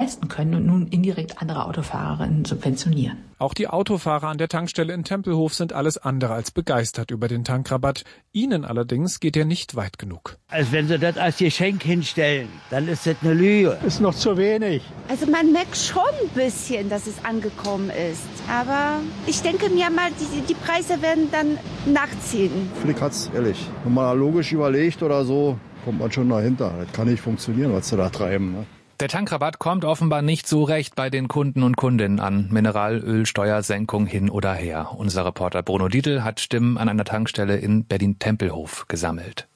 leisten können und nun indirekt andere Autofahrerinnen subventionieren. Auch die Autofahrer an der Tankstelle in Tempelhof sind alles andere als begeistert über den Tankrabatt. Ihnen allerdings geht er nicht weit genug. Also wenn Sie das als Geschenk hinstellen, dann ist das eine Lüge. Ist noch zu wenig. Also man merkt schon ein bisschen, dass es angekommen ist. Aber ich denke mir mal, die Preise werden dann nachziehen. Flick hat's ehrlich, wenn man logisch überlegt oder so, kommt man schon dahinter. Das kann nicht funktionieren, was sie da treiben. Ne? Der Tankrabatt kommt offenbar nicht so recht bei den Kunden und Kundinnen an. Mineralölsteuersenkung hin oder her. Unser Reporter Bruno Dietl hat Stimmen an einer Tankstelle in Berlin-Tempelhof gesammelt.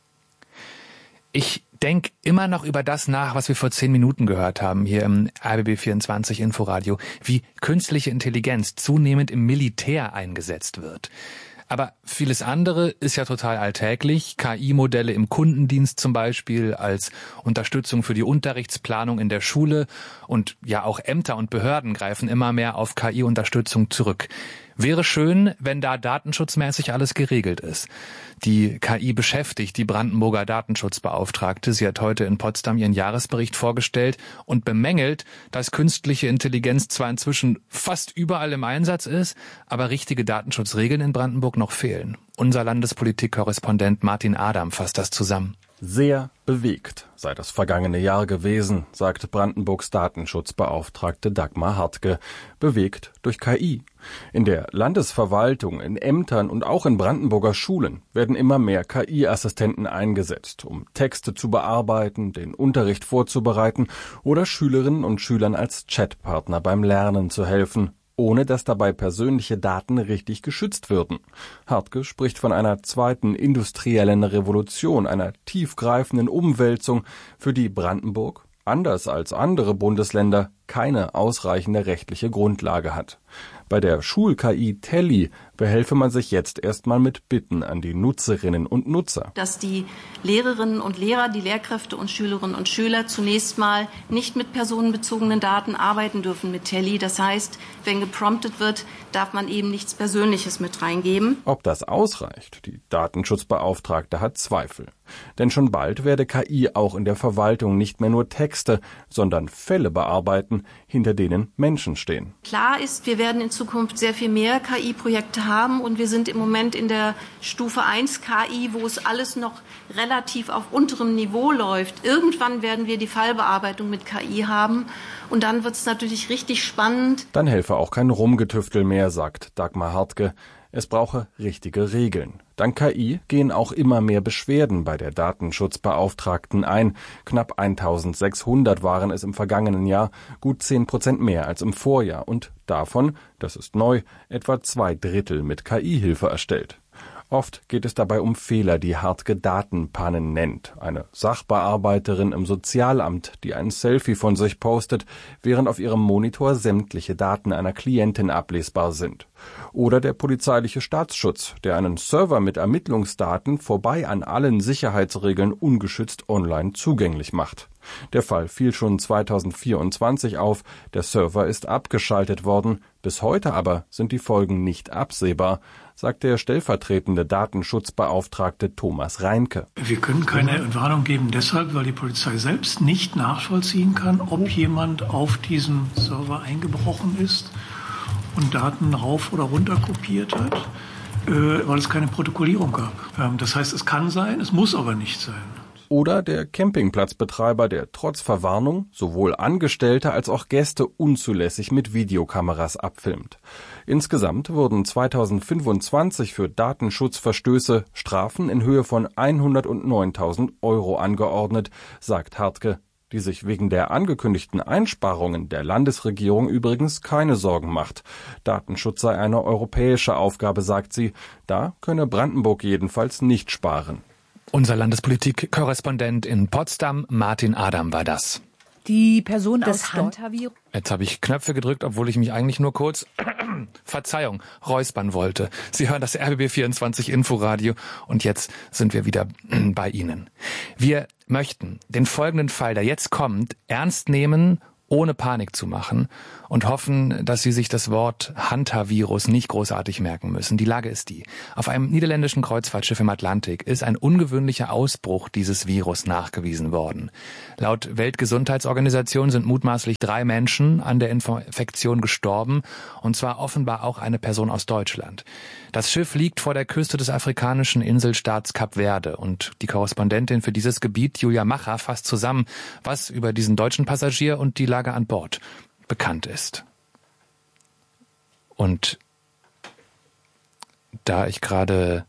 Ich denke immer noch über das nach, was wir vor 10 Minuten gehört haben hier im RBB24 Inforadio, wie künstliche Intelligenz zunehmend im Militär eingesetzt wird. Aber vieles andere ist ja total alltäglich. KI-Modelle im Kundendienst zum Beispiel als Unterstützung für die Unterrichtsplanung in der Schule. Und ja, auch Ämter und Behörden greifen immer mehr auf KI-Unterstützung zurück. Wäre schön, wenn da datenschutzmäßig alles geregelt ist. Die KI beschäftigt die Brandenburger Datenschutzbeauftragte. Sie hat heute in Potsdam ihren Jahresbericht vorgestellt und bemängelt, dass künstliche Intelligenz zwar inzwischen fast überall im Einsatz ist, aber richtige Datenschutzregeln in Brandenburg noch fehlen. Unser Landespolitik-Korrespondent Martin Adam fasst das zusammen. Sehr bewegt sei das vergangene Jahr gewesen, sagt Brandenburgs Datenschutzbeauftragte Dagmar Hartke. Bewegt durch KI. In der Landesverwaltung, in Ämtern und auch in Brandenburger Schulen werden immer mehr KI-Assistenten eingesetzt, um Texte zu bearbeiten, den Unterricht vorzubereiten oder Schülerinnen und Schülern als Chatpartner beim Lernen zu helfen, ohne dass dabei persönliche Daten richtig geschützt würden. Hartke spricht von einer zweiten industriellen Revolution, einer tiefgreifenden Umwälzung, für die Brandenburg, anders als andere Bundesländer, keine ausreichende rechtliche Grundlage hat. Bei der Schul-KI Telly behelfe man sich jetzt erstmal mit Bitten an die Nutzerinnen und Nutzer. Dass die Lehrerinnen und Lehrer, die Lehrkräfte und Schülerinnen und Schüler zunächst mal nicht mit personenbezogenen Daten arbeiten dürfen mit Telly. Das heißt, wenn gepromptet wird, darf man eben nichts Persönliches mit reingeben. Ob das ausreicht? Die Datenschutzbeauftragte hat Zweifel. Denn schon bald werde KI auch in der Verwaltung nicht mehr nur Texte, sondern Fälle bearbeiten, hinter denen Menschen stehen. Klar ist, wir werden in Zukunft sehr viel mehr KI-Projekte haben und wir sind im Moment in der Stufe 1 KI, wo es alles noch relativ auf unterem Niveau läuft. Irgendwann werden wir die Fallbearbeitung mit KI haben und dann wird es natürlich richtig spannend. Dann helfe auch kein Rumgetüftel mehr, sagt Dagmar Hartke. Es brauche richtige Regeln. Dank KI gehen auch immer mehr Beschwerden bei der Datenschutzbeauftragten ein. Knapp 1600 waren es im vergangenen Jahr, gut 10% mehr als im Vorjahr. Und davon, das ist neu, etwa 2/3 mit KI-Hilfe erstellt. Oft geht es dabei um Fehler, die Hartke Datenpannen nennt. Eine Sachbearbeiterin im Sozialamt, die ein Selfie von sich postet, während auf ihrem Monitor sämtliche Daten einer Klientin ablesbar sind. Oder der polizeiliche Staatsschutz, der einen Server mit Ermittlungsdaten vorbei an allen Sicherheitsregeln ungeschützt online zugänglich macht. Der Fall fiel schon 2024 auf, der Server ist abgeschaltet worden, bis heute aber sind die Folgen nicht absehbar, sagt der stellvertretende Datenschutzbeauftragte Thomas Reinke. Wir können keine Entwarnung geben deshalb, weil die Polizei selbst nicht nachvollziehen kann, ob jemand auf diesen Server eingebrochen ist und Daten rauf oder runter kopiert hat, weil es keine Protokollierung gab. Das heißt, es kann sein, es muss aber nicht sein. Oder der Campingplatzbetreiber, der trotz Verwarnung sowohl Angestellte als auch Gäste unzulässig mit Videokameras abfilmt. Insgesamt wurden 2025 für Datenschutzverstöße Strafen in Höhe von 109.000 € angeordnet, sagt Hartke, die sich wegen der angekündigten Einsparungen der Landesregierung übrigens keine Sorgen macht. Datenschutz sei eine europäische Aufgabe, sagt sie. Da könne Brandenburg jedenfalls nicht sparen. Unser Landespolitik-Korrespondent in Potsdam, Martin Adam, war das. Die Person des Hantavirus. Jetzt habe ich Knöpfe gedrückt, obwohl ich mich eigentlich nur kurz, Verzeihung, räuspern wollte. Sie hören das RBB24 Inforadio und jetzt sind wir wieder bei Ihnen. Wir möchten den folgenden Fall, der jetzt kommt, ernst nehmen ohne Panik zu machen und hoffen, dass sie sich das Wort Hantavirus nicht großartig merken müssen. Die Lage ist die: Auf einem niederländischen Kreuzfahrtschiff im Atlantik ist ein ungewöhnlicher Ausbruch dieses Virus nachgewiesen worden. Laut Weltgesundheitsorganisation sind mutmaßlich 3 Menschen an der Infektion gestorben, und zwar offenbar auch eine Person aus Deutschland. Das Schiff liegt vor der Küste des afrikanischen Inselstaats Kap Verde, und die Korrespondentin für dieses Gebiet, Julia Macher, fasst zusammen, was über diesen deutschen Passagier und die Lage an Bord bekannt ist. Und da ich gerade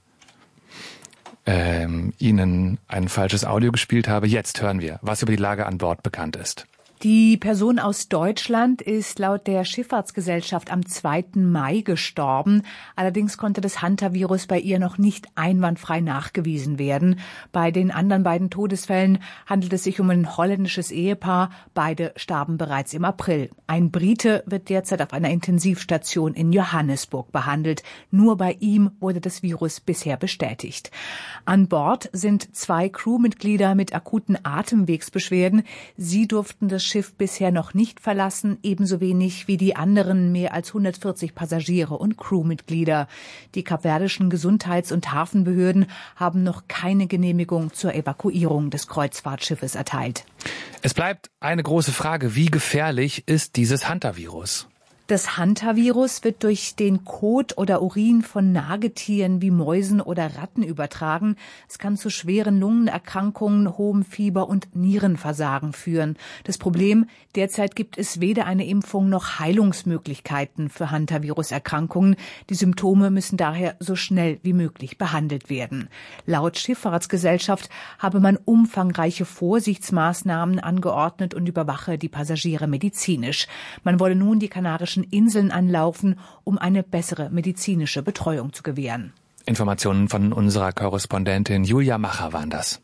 Ihnen ein falsches Audio gespielt habe, jetzt hören wir, was über die Lage an Bord bekannt ist. Die Person aus Deutschland ist laut der Schifffahrtsgesellschaft am 2. Mai gestorben. Allerdings konnte das Hantavirus bei ihr noch nicht einwandfrei nachgewiesen werden. Bei den anderen beiden Todesfällen handelt es sich um ein holländisches Ehepaar. Beide starben bereits im April. Ein Brite wird derzeit auf einer Intensivstation in Johannesburg behandelt. Nur bei ihm wurde das Virus bisher bestätigt. An Bord sind 2 Crewmitglieder mit akuten Atemwegsbeschwerden. Sie durften das Schiff bisher noch nicht verlassen, ebenso wenig wie die anderen mehr als 140 Passagiere und Crewmitglieder. Die kapverdischen Gesundheits- und Hafenbehörden haben noch keine Genehmigung zur Evakuierung des Kreuzfahrtschiffes erteilt. Es bleibt eine große Frage: Wie gefährlich ist dieses Hantavirus? Das Hantavirus wird durch den Kot oder Urin von Nagetieren wie Mäusen oder Ratten übertragen. Es kann zu schweren Lungenerkrankungen, hohem Fieber und Nierenversagen führen. Das Problem: Derzeit gibt es weder eine Impfung noch Heilungsmöglichkeiten für Hantavirus-Erkrankungen. Die Symptome müssen daher so schnell wie möglich behandelt werden. Laut Schifffahrtsgesellschaft habe man umfangreiche Vorsichtsmaßnahmen angeordnet und überwache die Passagiere medizinisch. Man wolle nun die Kanarischen Inseln anlaufen, um eine bessere medizinische Betreuung zu gewähren. Informationen von unserer Korrespondentin Julia Macher waren das.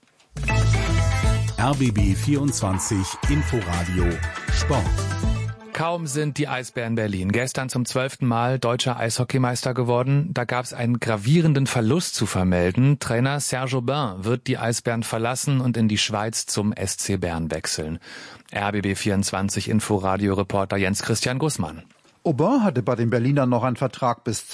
RBB 24 Inforadio Sport. Kaum sind die Eisbären Berlin gestern zum 12. Mal deutscher Eishockeymeister geworden. Da gab es einen gravierenden Verlust zu vermelden. Trainer Serge Aubin wird die Eisbären verlassen und in die Schweiz zum SC Bern wechseln. RBB 24 Inforadio-Reporter Jens Christian Gussmann. Aubin hatte bei den Berlinern noch einen Vertrag bis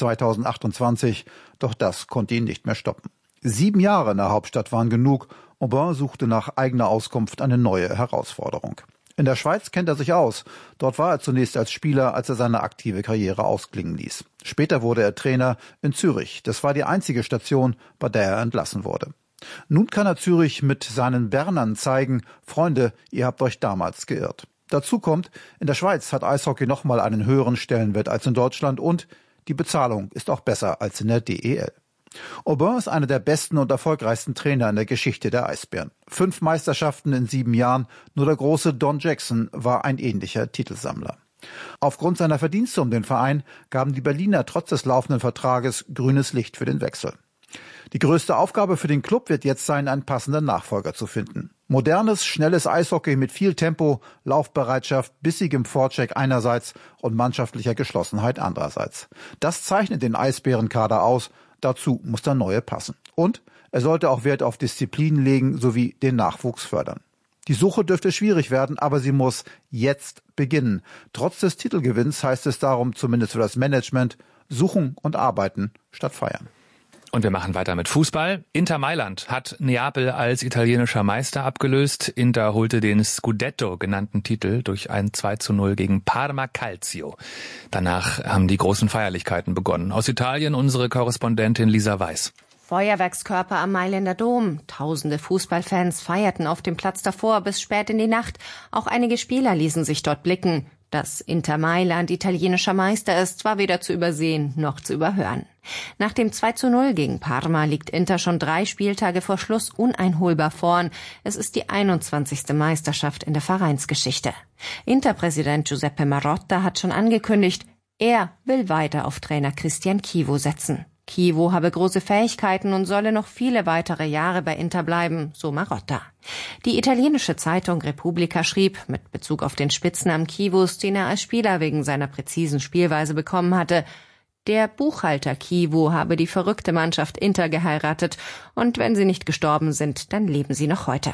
2028, doch das konnte ihn nicht mehr stoppen. 7 Jahre in der Hauptstadt waren genug. Aubin suchte nach eigener Auskunft eine neue Herausforderung. In der Schweiz kennt er sich aus. Dort war er zunächst als Spieler, als er seine aktive Karriere ausklingen ließ. Später wurde er Trainer in Zürich. Das war die einzige Station, bei der er entlassen wurde. Nun kann er Zürich mit seinen Bernern zeigen: Freunde, ihr habt euch damals geirrt. Dazu kommt, in der Schweiz hat Eishockey nochmal einen höheren Stellenwert als in Deutschland und die Bezahlung ist auch besser als in der DEL. Aubin ist einer der besten und erfolgreichsten Trainer in der Geschichte der Eisbären. 5 Meisterschaften in 7 Jahren, nur der große Don Jackson war ein ähnlicher Titelsammler. Aufgrund seiner Verdienste um den Verein gaben die Berliner trotz des laufenden Vertrages grünes Licht für den Wechsel. Die größte Aufgabe für den Club wird jetzt sein, einen passenden Nachfolger zu finden. Modernes, schnelles Eishockey mit viel Tempo, Laufbereitschaft, bissigem Vorcheck einerseits und mannschaftlicher Geschlossenheit andererseits. Das zeichnet den Eisbärenkader aus. Dazu muss der Neue passen. Und er sollte auch Wert auf Disziplin legen sowie den Nachwuchs fördern. Die Suche dürfte schwierig werden, aber sie muss jetzt beginnen. Trotz des Titelgewinns heißt es darum, zumindest für das Management, suchen und arbeiten statt feiern. Und wir machen weiter mit Fußball. Inter Mailand hat Neapel als italienischer Meister abgelöst. Inter holte den Scudetto genannten Titel durch ein 2:0 gegen Parma Calcio. Danach haben die großen Feierlichkeiten begonnen. Aus Italien unsere Korrespondentin Lisa Weiß. Feuerwerkskörper am Mailänder Dom. Tausende Fußballfans feierten auf dem Platz davor bis spät in die Nacht. Auch einige Spieler ließen sich dort blicken. Dass Inter Mailand italienischer Meister ist, war weder zu übersehen noch zu überhören. Nach dem 2:0 gegen Parma liegt Inter schon 3 Spieltage vor Schluss uneinholbar vorn. Es ist die 21. Meisterschaft in der Vereinsgeschichte. Interpräsident Giuseppe Marotta hat schon angekündigt, er will weiter auf Trainer Cristian Chivu setzen. Chivu habe große Fähigkeiten und solle noch viele weitere Jahre bei Inter bleiben, so Marotta. Die italienische Zeitung Repubblica schrieb, mit Bezug auf den Spitznamen Chivus, den er als Spieler wegen seiner präzisen Spielweise bekommen hatte: Der Buchhalter Chivu habe die verrückte Mannschaft Inter geheiratet und wenn sie nicht gestorben sind, dann leben sie noch heute.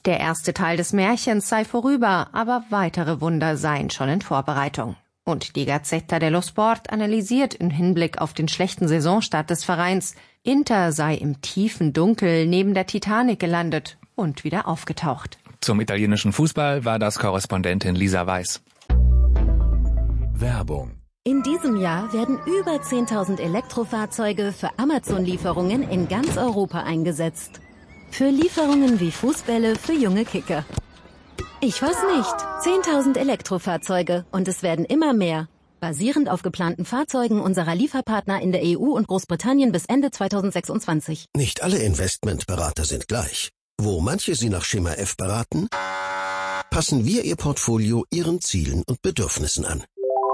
Der erste Teil des Märchens sei vorüber, aber weitere Wunder seien schon in Vorbereitung. Und die Gazzetta dello Sport analysiert im Hinblick auf den schlechten Saisonstart des Vereins, Inter sei im tiefen Dunkel neben der Titanic gelandet und wieder aufgetaucht. Zum italienischen Fußball war das Korrespondentin Lisa Weiß. Werbung. In diesem Jahr werden über 10.000 Elektrofahrzeuge für Amazon-Lieferungen in ganz Europa eingesetzt. Für Lieferungen wie Fußbälle für junge Kicker. Ich weiß nicht. 10.000 Elektrofahrzeuge und es werden immer mehr. Basierend auf geplanten Fahrzeugen unserer Lieferpartner in der EU und Großbritannien bis Ende 2026. Nicht alle Investmentberater sind gleich. Wo manche Sie nach Schema F beraten, passen wir Ihr Portfolio Ihren Zielen und Bedürfnissen an.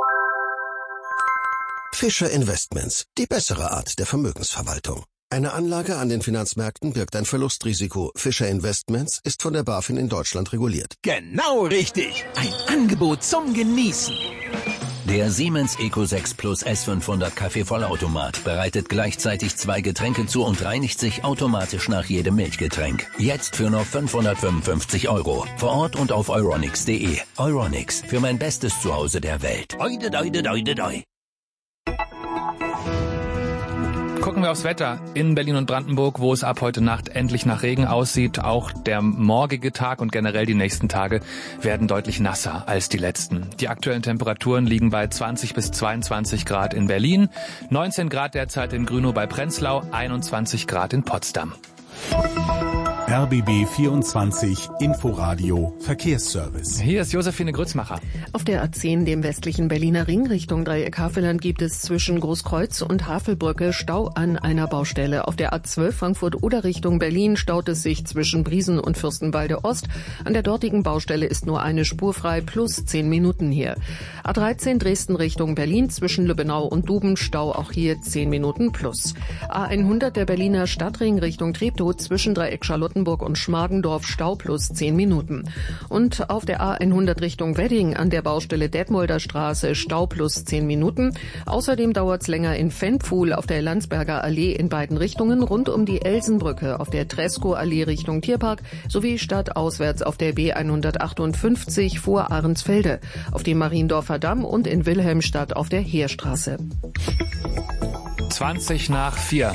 Fischer Investments, die bessere Art der Vermögensverwaltung. Eine Anlage an den Finanzmärkten birgt ein Verlustrisiko. Fischer Investments ist von der BaFin in Deutschland reguliert. Genau richtig. Ein Angebot zum Genießen. Der Siemens Eco 6 Plus S500 Kaffeevollautomat bereitet gleichzeitig 2 Getränke zu und reinigt sich automatisch nach jedem Milchgetränk. Jetzt für nur 555 €. Vor Ort und auf euronics.de. Euronics, für mein bestes Zuhause der Welt. Oide, doide, doide, doi. Gucken wir aufs Wetter in Berlin und Brandenburg, wo es ab heute Nacht endlich nach Regen aussieht. Auch der morgige Tag und generell die nächsten Tage werden deutlich nasser als die letzten. Die aktuellen Temperaturen liegen bei 20 bis 22 Grad in Berlin, 19 Grad derzeit in Grünow bei Prenzlau, 21 Grad in Potsdam. RBB 24 Inforadio Verkehrsservice. Hier ist Josephine Grützmacher. Auf der A10, dem westlichen Berliner Ring Richtung Dreieck Havelland, gibt es zwischen Großkreuz und Havelbrücke Stau an einer Baustelle. Auf der A12 Frankfurt-Oder Richtung Berlin staut es sich zwischen Briesen und Fürstenwalde Ost. An der dortigen Baustelle ist nur eine Spur frei, plus 10 Minuten hier. A13 Dresden Richtung Berlin zwischen Lübbenau und Duben, Stau auch hier 10 Minuten plus. A100 der Berliner Stadtring Richtung Treptow zwischen Dreieck Charlottenburg und Schmargendorf, Stau plus 10 Minuten. Und auf der A100 Richtung Wedding an der Baustelle Detmolder Straße, Stau plus 10 Minuten. Außerdem dauert es länger in Fenpfuhl auf der Landsberger Allee in beiden Richtungen, rund um die Elsenbrücke auf der Tresco-Allee Richtung Tierpark sowie stadtauswärts auf der B158 vor Ahrensfelde, auf dem Mariendorfer Damm und in Wilhelmstadt auf der Heerstraße. 20 nach 4.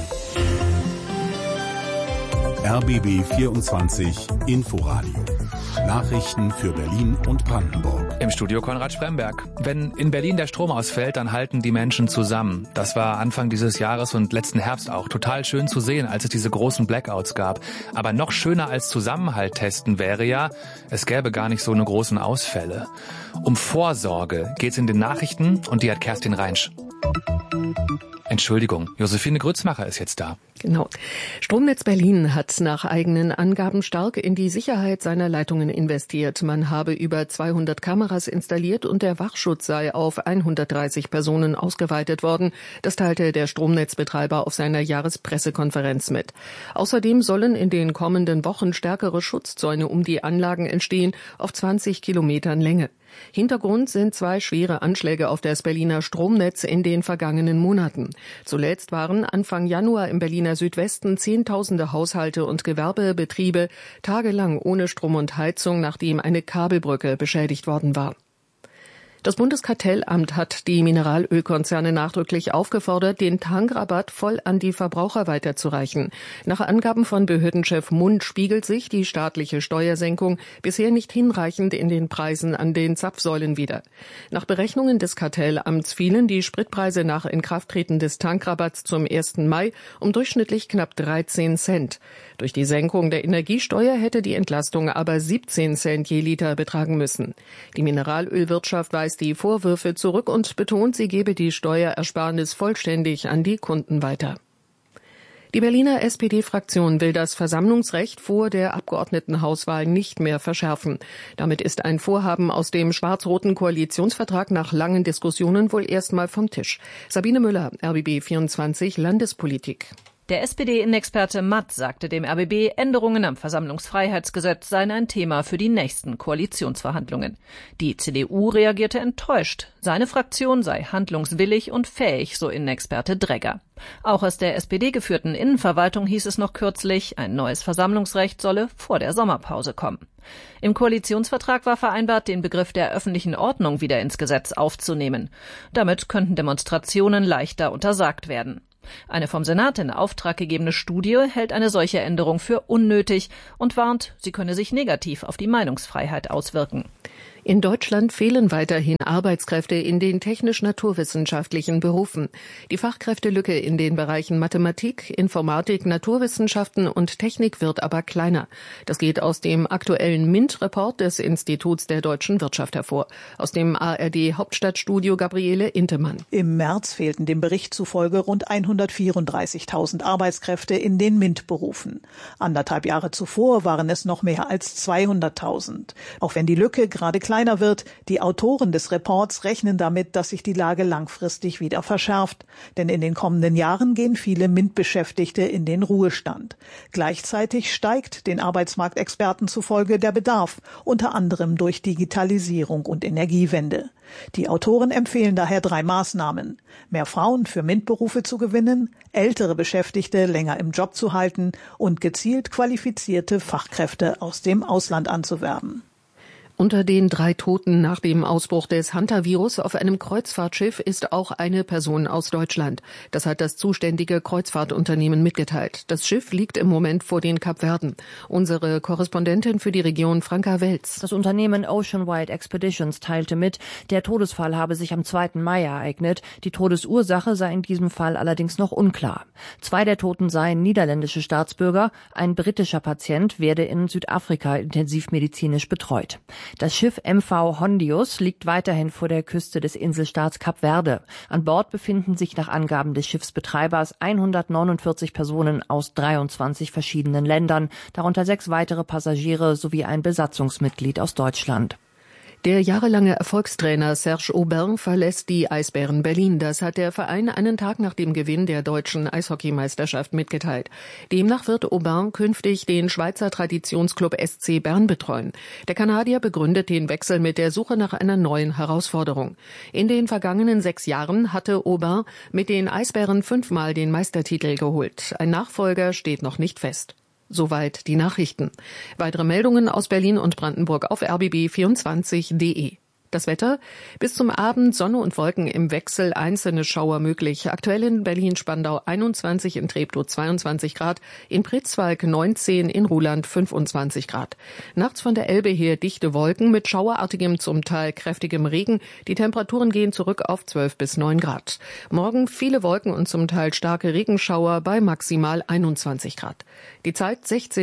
RBB 24 Inforadio. Nachrichten für Berlin und Brandenburg. Im Studio Konrad Spremberg. Wenn in Berlin der Strom ausfällt, dann halten die Menschen zusammen. Das war Anfang dieses Jahres und letzten Herbst auch total schön zu sehen, als es diese großen Blackouts gab. Aber noch schöner als Zusammenhalt testen wäre ja, es gäbe gar nicht so eine großen Ausfälle. Um Vorsorge geht's in den Nachrichten und die hat Kerstin Reinsch. Entschuldigung, Josephine Grützmacher ist jetzt da. Genau. Stromnetz Berlin hat nach eigenen Angaben stark in die Sicherheit seiner Leitungen investiert. Man habe über 200 Kameras installiert und der Wachschutz sei auf 130 Personen ausgeweitet worden. Das teilte der Stromnetzbetreiber auf seiner Jahrespressekonferenz mit. Außerdem sollen in den kommenden Wochen stärkere Schutzzäune um die Anlagen entstehen, auf 20 Kilometern Länge. Hintergrund sind 2 schwere Anschläge auf das Berliner Stromnetz in den vergangenen Monaten. Zuletzt waren Anfang Januar im Berliner Südwesten Zehntausende Haushalte und Gewerbebetriebe tagelang ohne Strom und Heizung, nachdem eine Kabelbrücke beschädigt worden war. Das Bundeskartellamt hat die Mineralölkonzerne nachdrücklich aufgefordert, den Tankrabatt voll an die Verbraucher weiterzureichen. Nach Angaben von Behördenchef Mund spiegelt sich die staatliche Steuersenkung bisher nicht hinreichend in den Preisen an den Zapfsäulen wider. Nach Berechnungen des Kartellamts fielen die Spritpreise nach Inkrafttreten des Tankrabatts zum 1. Mai um durchschnittlich knapp 13 Cent. Durch die Senkung der Energiesteuer hätte die Entlastung aber 17 Cent je Liter betragen müssen. Die Mineralölwirtschaft weist die Vorwürfe zurück und betont, sie gebe die Steuerersparnis vollständig an die Kunden weiter. Die Berliner SPD-Fraktion will das Versammlungsrecht vor der Abgeordnetenhauswahl nicht mehr verschärfen. Damit ist ein Vorhaben aus dem schwarz-roten Koalitionsvertrag nach langen Diskussionen wohl erstmal vom Tisch. Sabine Müller, RBB 24 Landespolitik. Der SPD-Innenexperte Matt sagte dem RBB, Änderungen am Versammlungsfreiheitsgesetz seien ein Thema für die nächsten Koalitionsverhandlungen. Die CDU reagierte enttäuscht. Seine Fraktion sei handlungswillig und fähig, so Innenexperte Dregger. Auch aus der SPD-geführten Innenverwaltung hieß es noch kürzlich, ein neues Versammlungsrecht solle vor der Sommerpause kommen. Im Koalitionsvertrag war vereinbart, den Begriff der öffentlichen Ordnung wieder ins Gesetz aufzunehmen. Damit könnten Demonstrationen leichter untersagt werden. Eine vom Senat in Auftrag gegebene Studie hält eine solche Änderung für unnötig und warnt, sie könne sich negativ auf die Meinungsfreiheit auswirken. In Deutschland fehlen weiterhin Arbeitskräfte in den technisch-naturwissenschaftlichen Berufen. Die Fachkräftelücke in den Bereichen Mathematik, Informatik, Naturwissenschaften und Technik wird aber kleiner. Das geht aus dem aktuellen MINT-Report des Instituts der deutschen Wirtschaft hervor. Aus dem ARD-Hauptstadtstudio Gabriele Intemann. Im März fehlten dem Bericht zufolge rund 134.000 Arbeitskräfte in den MINT-Berufen. 1,5 Jahre zuvor waren es noch mehr als 200.000. Auch wenn die Lücke gerade kleiner wird, die Autoren des Reports rechnen damit, dass sich die Lage langfristig wieder verschärft. Denn in den kommenden Jahren gehen viele MINT-Beschäftigte in den Ruhestand. Gleichzeitig steigt den Arbeitsmarktexperten zufolge der Bedarf, unter anderem durch Digitalisierung und Energiewende. Die Autoren empfehlen daher 3 Maßnahmen: mehr Frauen für MINT-Berufe zu gewinnen, ältere Beschäftigte länger im Job zu halten und gezielt qualifizierte Fachkräfte aus dem Ausland anzuwerben. Unter den 3 Toten nach dem Ausbruch des Hantavirus auf einem Kreuzfahrtschiff ist auch eine Person aus Deutschland. Das hat das zuständige Kreuzfahrtunternehmen mitgeteilt. Das Schiff liegt im Moment vor den Kapverden. Unsere Korrespondentin für die Region Franka Welz. Das Unternehmen Oceanwide Expeditions teilte mit, der Todesfall habe sich am 2. Mai ereignet. Die Todesursache sei in diesem Fall allerdings noch unklar. 2 der Toten seien niederländische Staatsbürger. Ein britischer Patient werde in Südafrika intensivmedizinisch betreut. Das Schiff MV Hondius liegt weiterhin vor der Küste des Inselstaats Kap Verde. An Bord befinden sich nach Angaben des Schiffsbetreibers 149 Personen aus 23 verschiedenen Ländern, darunter 6 weitere Passagiere sowie ein Besatzungsmitglied aus Deutschland. Der jahrelange Erfolgstrainer Serge Aubin verlässt die Eisbären Berlin. Das hat der Verein einen Tag nach dem Gewinn der deutschen Eishockeymeisterschaft mitgeteilt. Demnach wird Aubin künftig den Schweizer Traditionsclub SC Bern betreuen. Der Kanadier begründet den Wechsel mit der Suche nach einer neuen Herausforderung. In den vergangenen 6 Jahren hatte Aubin mit den Eisbären 5-mal den Meistertitel geholt. Ein Nachfolger steht noch nicht fest. Soweit die Nachrichten. Weitere Meldungen aus Berlin und Brandenburg auf rbb24.de. Das Wetter: bis zum Abend Sonne und Wolken im Wechsel, einzelne Schauer möglich. Aktuell in Berlin-Spandau 21, in Treptow 22 Grad, in Pritzwalk 19, in Ruhland 25 Grad. Nachts von der Elbe her dichte Wolken mit schauerartigem, zum Teil kräftigem Regen. Die Temperaturen gehen zurück auf 12 bis 9 Grad. Morgen viele Wolken und zum Teil starke Regenschauer bei maximal 21 Grad. Die Zeit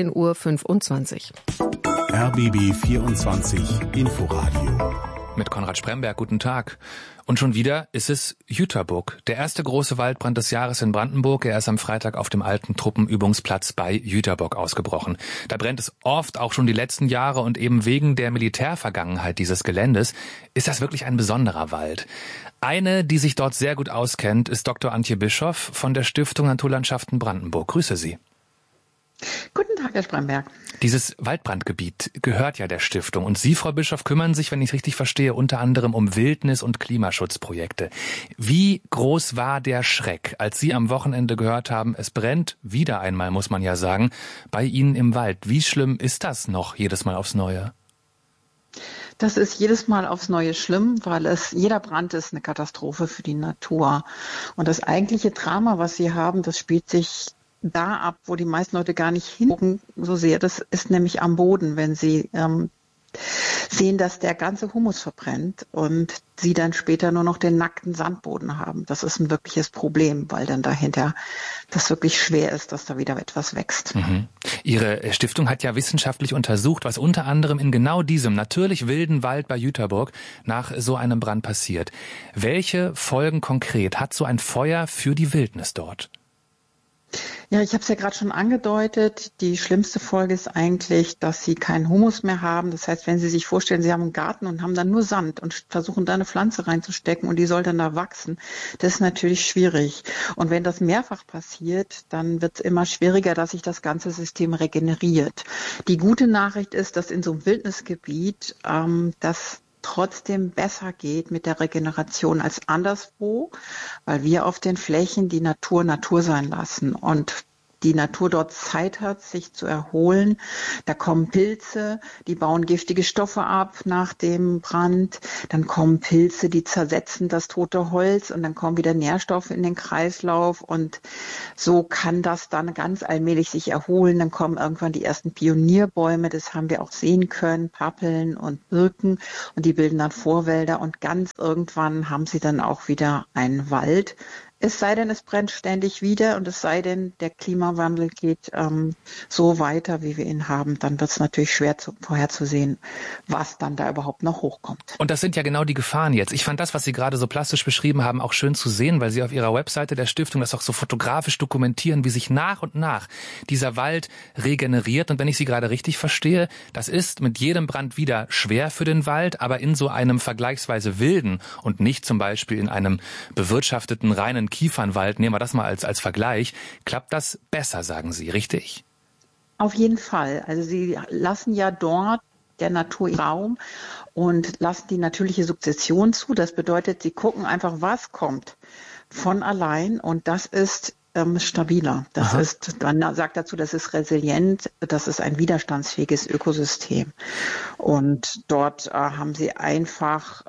16:25 Uhr. RBB 24 Inforadio. Mit Konrad Spremberg, guten Tag. Und schon wieder ist es Jüterbock, der erste große Waldbrand des Jahres in Brandenburg. Er ist am Freitag auf dem alten Truppenübungsplatz bei Jüterbock ausgebrochen. Da brennt es oft, auch schon die letzten Jahre, und eben wegen der Militärvergangenheit dieses Geländes ist das wirklich ein besonderer Wald. Eine, die sich dort sehr gut auskennt, ist Dr. Antje Bischoff von der Stiftung Naturlandschaften Brandenburg. Grüße Sie. Guten Tag, Herr Spremberg. Dieses Waldbrandgebiet gehört ja der Stiftung. Und Sie, Frau Bischoff, kümmern sich, wenn ich es richtig verstehe, unter anderem um Wildnis- und Klimaschutzprojekte. Wie groß war der Schreck, als Sie am Wochenende gehört haben, es brennt wieder einmal, muss man ja sagen, bei Ihnen im Wald? Wie schlimm ist das noch jedes Mal aufs Neue? Das ist jedes Mal aufs Neue schlimm, weil jeder Brand ist eine Katastrophe für die Natur. Und das eigentliche Drama, was Sie haben, das spielt sich da ab, wo die meisten Leute gar nicht hingucken so sehr. Das ist nämlich am Boden, wenn sie sehen, dass der ganze Humus verbrennt und sie dann später nur noch den nackten Sandboden haben. Das ist ein wirkliches Problem, weil dann dahinter das wirklich schwer ist, dass da wieder etwas wächst. Mhm. Ihre Stiftung hat ja wissenschaftlich untersucht, was unter anderem in genau diesem natürlich wilden Wald bei Jüterbock nach so einem Brand passiert. Welche Folgen konkret hat so ein Feuer für die Wildnis dort? Ja, ich habe es ja gerade schon angedeutet. Die schlimmste Folge ist eigentlich, dass sie keinen Humus mehr haben. Das heißt, wenn Sie sich vorstellen, Sie haben einen Garten und haben dann nur Sand und versuchen da eine Pflanze reinzustecken und die soll dann da wachsen, das ist natürlich schwierig. Und wenn das mehrfach passiert, dann wird es immer schwieriger, dass sich das ganze System regeneriert. Die gute Nachricht ist, dass in so einem Wildnisgebiet das trotzdem besser geht mit der Regeneration als anderswo, weil wir auf den Flächen die Natur sein lassen und die Natur dort Zeit hat, sich zu erholen. Da kommen Pilze, die bauen giftige Stoffe ab nach dem Brand. Dann kommen Pilze, die zersetzen das tote Holz und dann kommen wieder Nährstoffe in den Kreislauf und so kann das dann ganz allmählich sich erholen. Dann kommen irgendwann die ersten Pionierbäume, das haben wir auch sehen können, Pappeln und Birken und die bilden dann Vorwälder und ganz irgendwann haben sie dann auch wieder einen Wald. Es sei denn, es brennt ständig wieder und es sei denn, der Klimawandel geht so weiter, wie wir ihn haben, dann wird es natürlich schwer vorherzusehen, was dann da überhaupt noch hochkommt. Und das sind ja genau die Gefahren jetzt. Ich fand das, was Sie gerade so plastisch beschrieben haben, auch schön zu sehen, weil Sie auf Ihrer Webseite der Stiftung das auch so fotografisch dokumentieren, wie sich nach und nach dieser Wald regeneriert. Und wenn ich Sie gerade richtig verstehe, das ist mit jedem Brand wieder schwer für den Wald, aber in so einem vergleichsweise wilden und nicht zum Beispiel in einem bewirtschafteten, reinen Kiefernwald, nehmen wir das mal als Vergleich, klappt das besser, sagen Sie, richtig? Auf jeden Fall. Also Sie lassen ja dort der Natur Raum und lassen die natürliche Sukzession zu. Das bedeutet, Sie gucken einfach, was kommt von allein und das ist stabiler. Das ist, man sagt dazu, das ist resilient, das ist ein widerstandsfähiges Ökosystem. Und dort haben Sie einfach,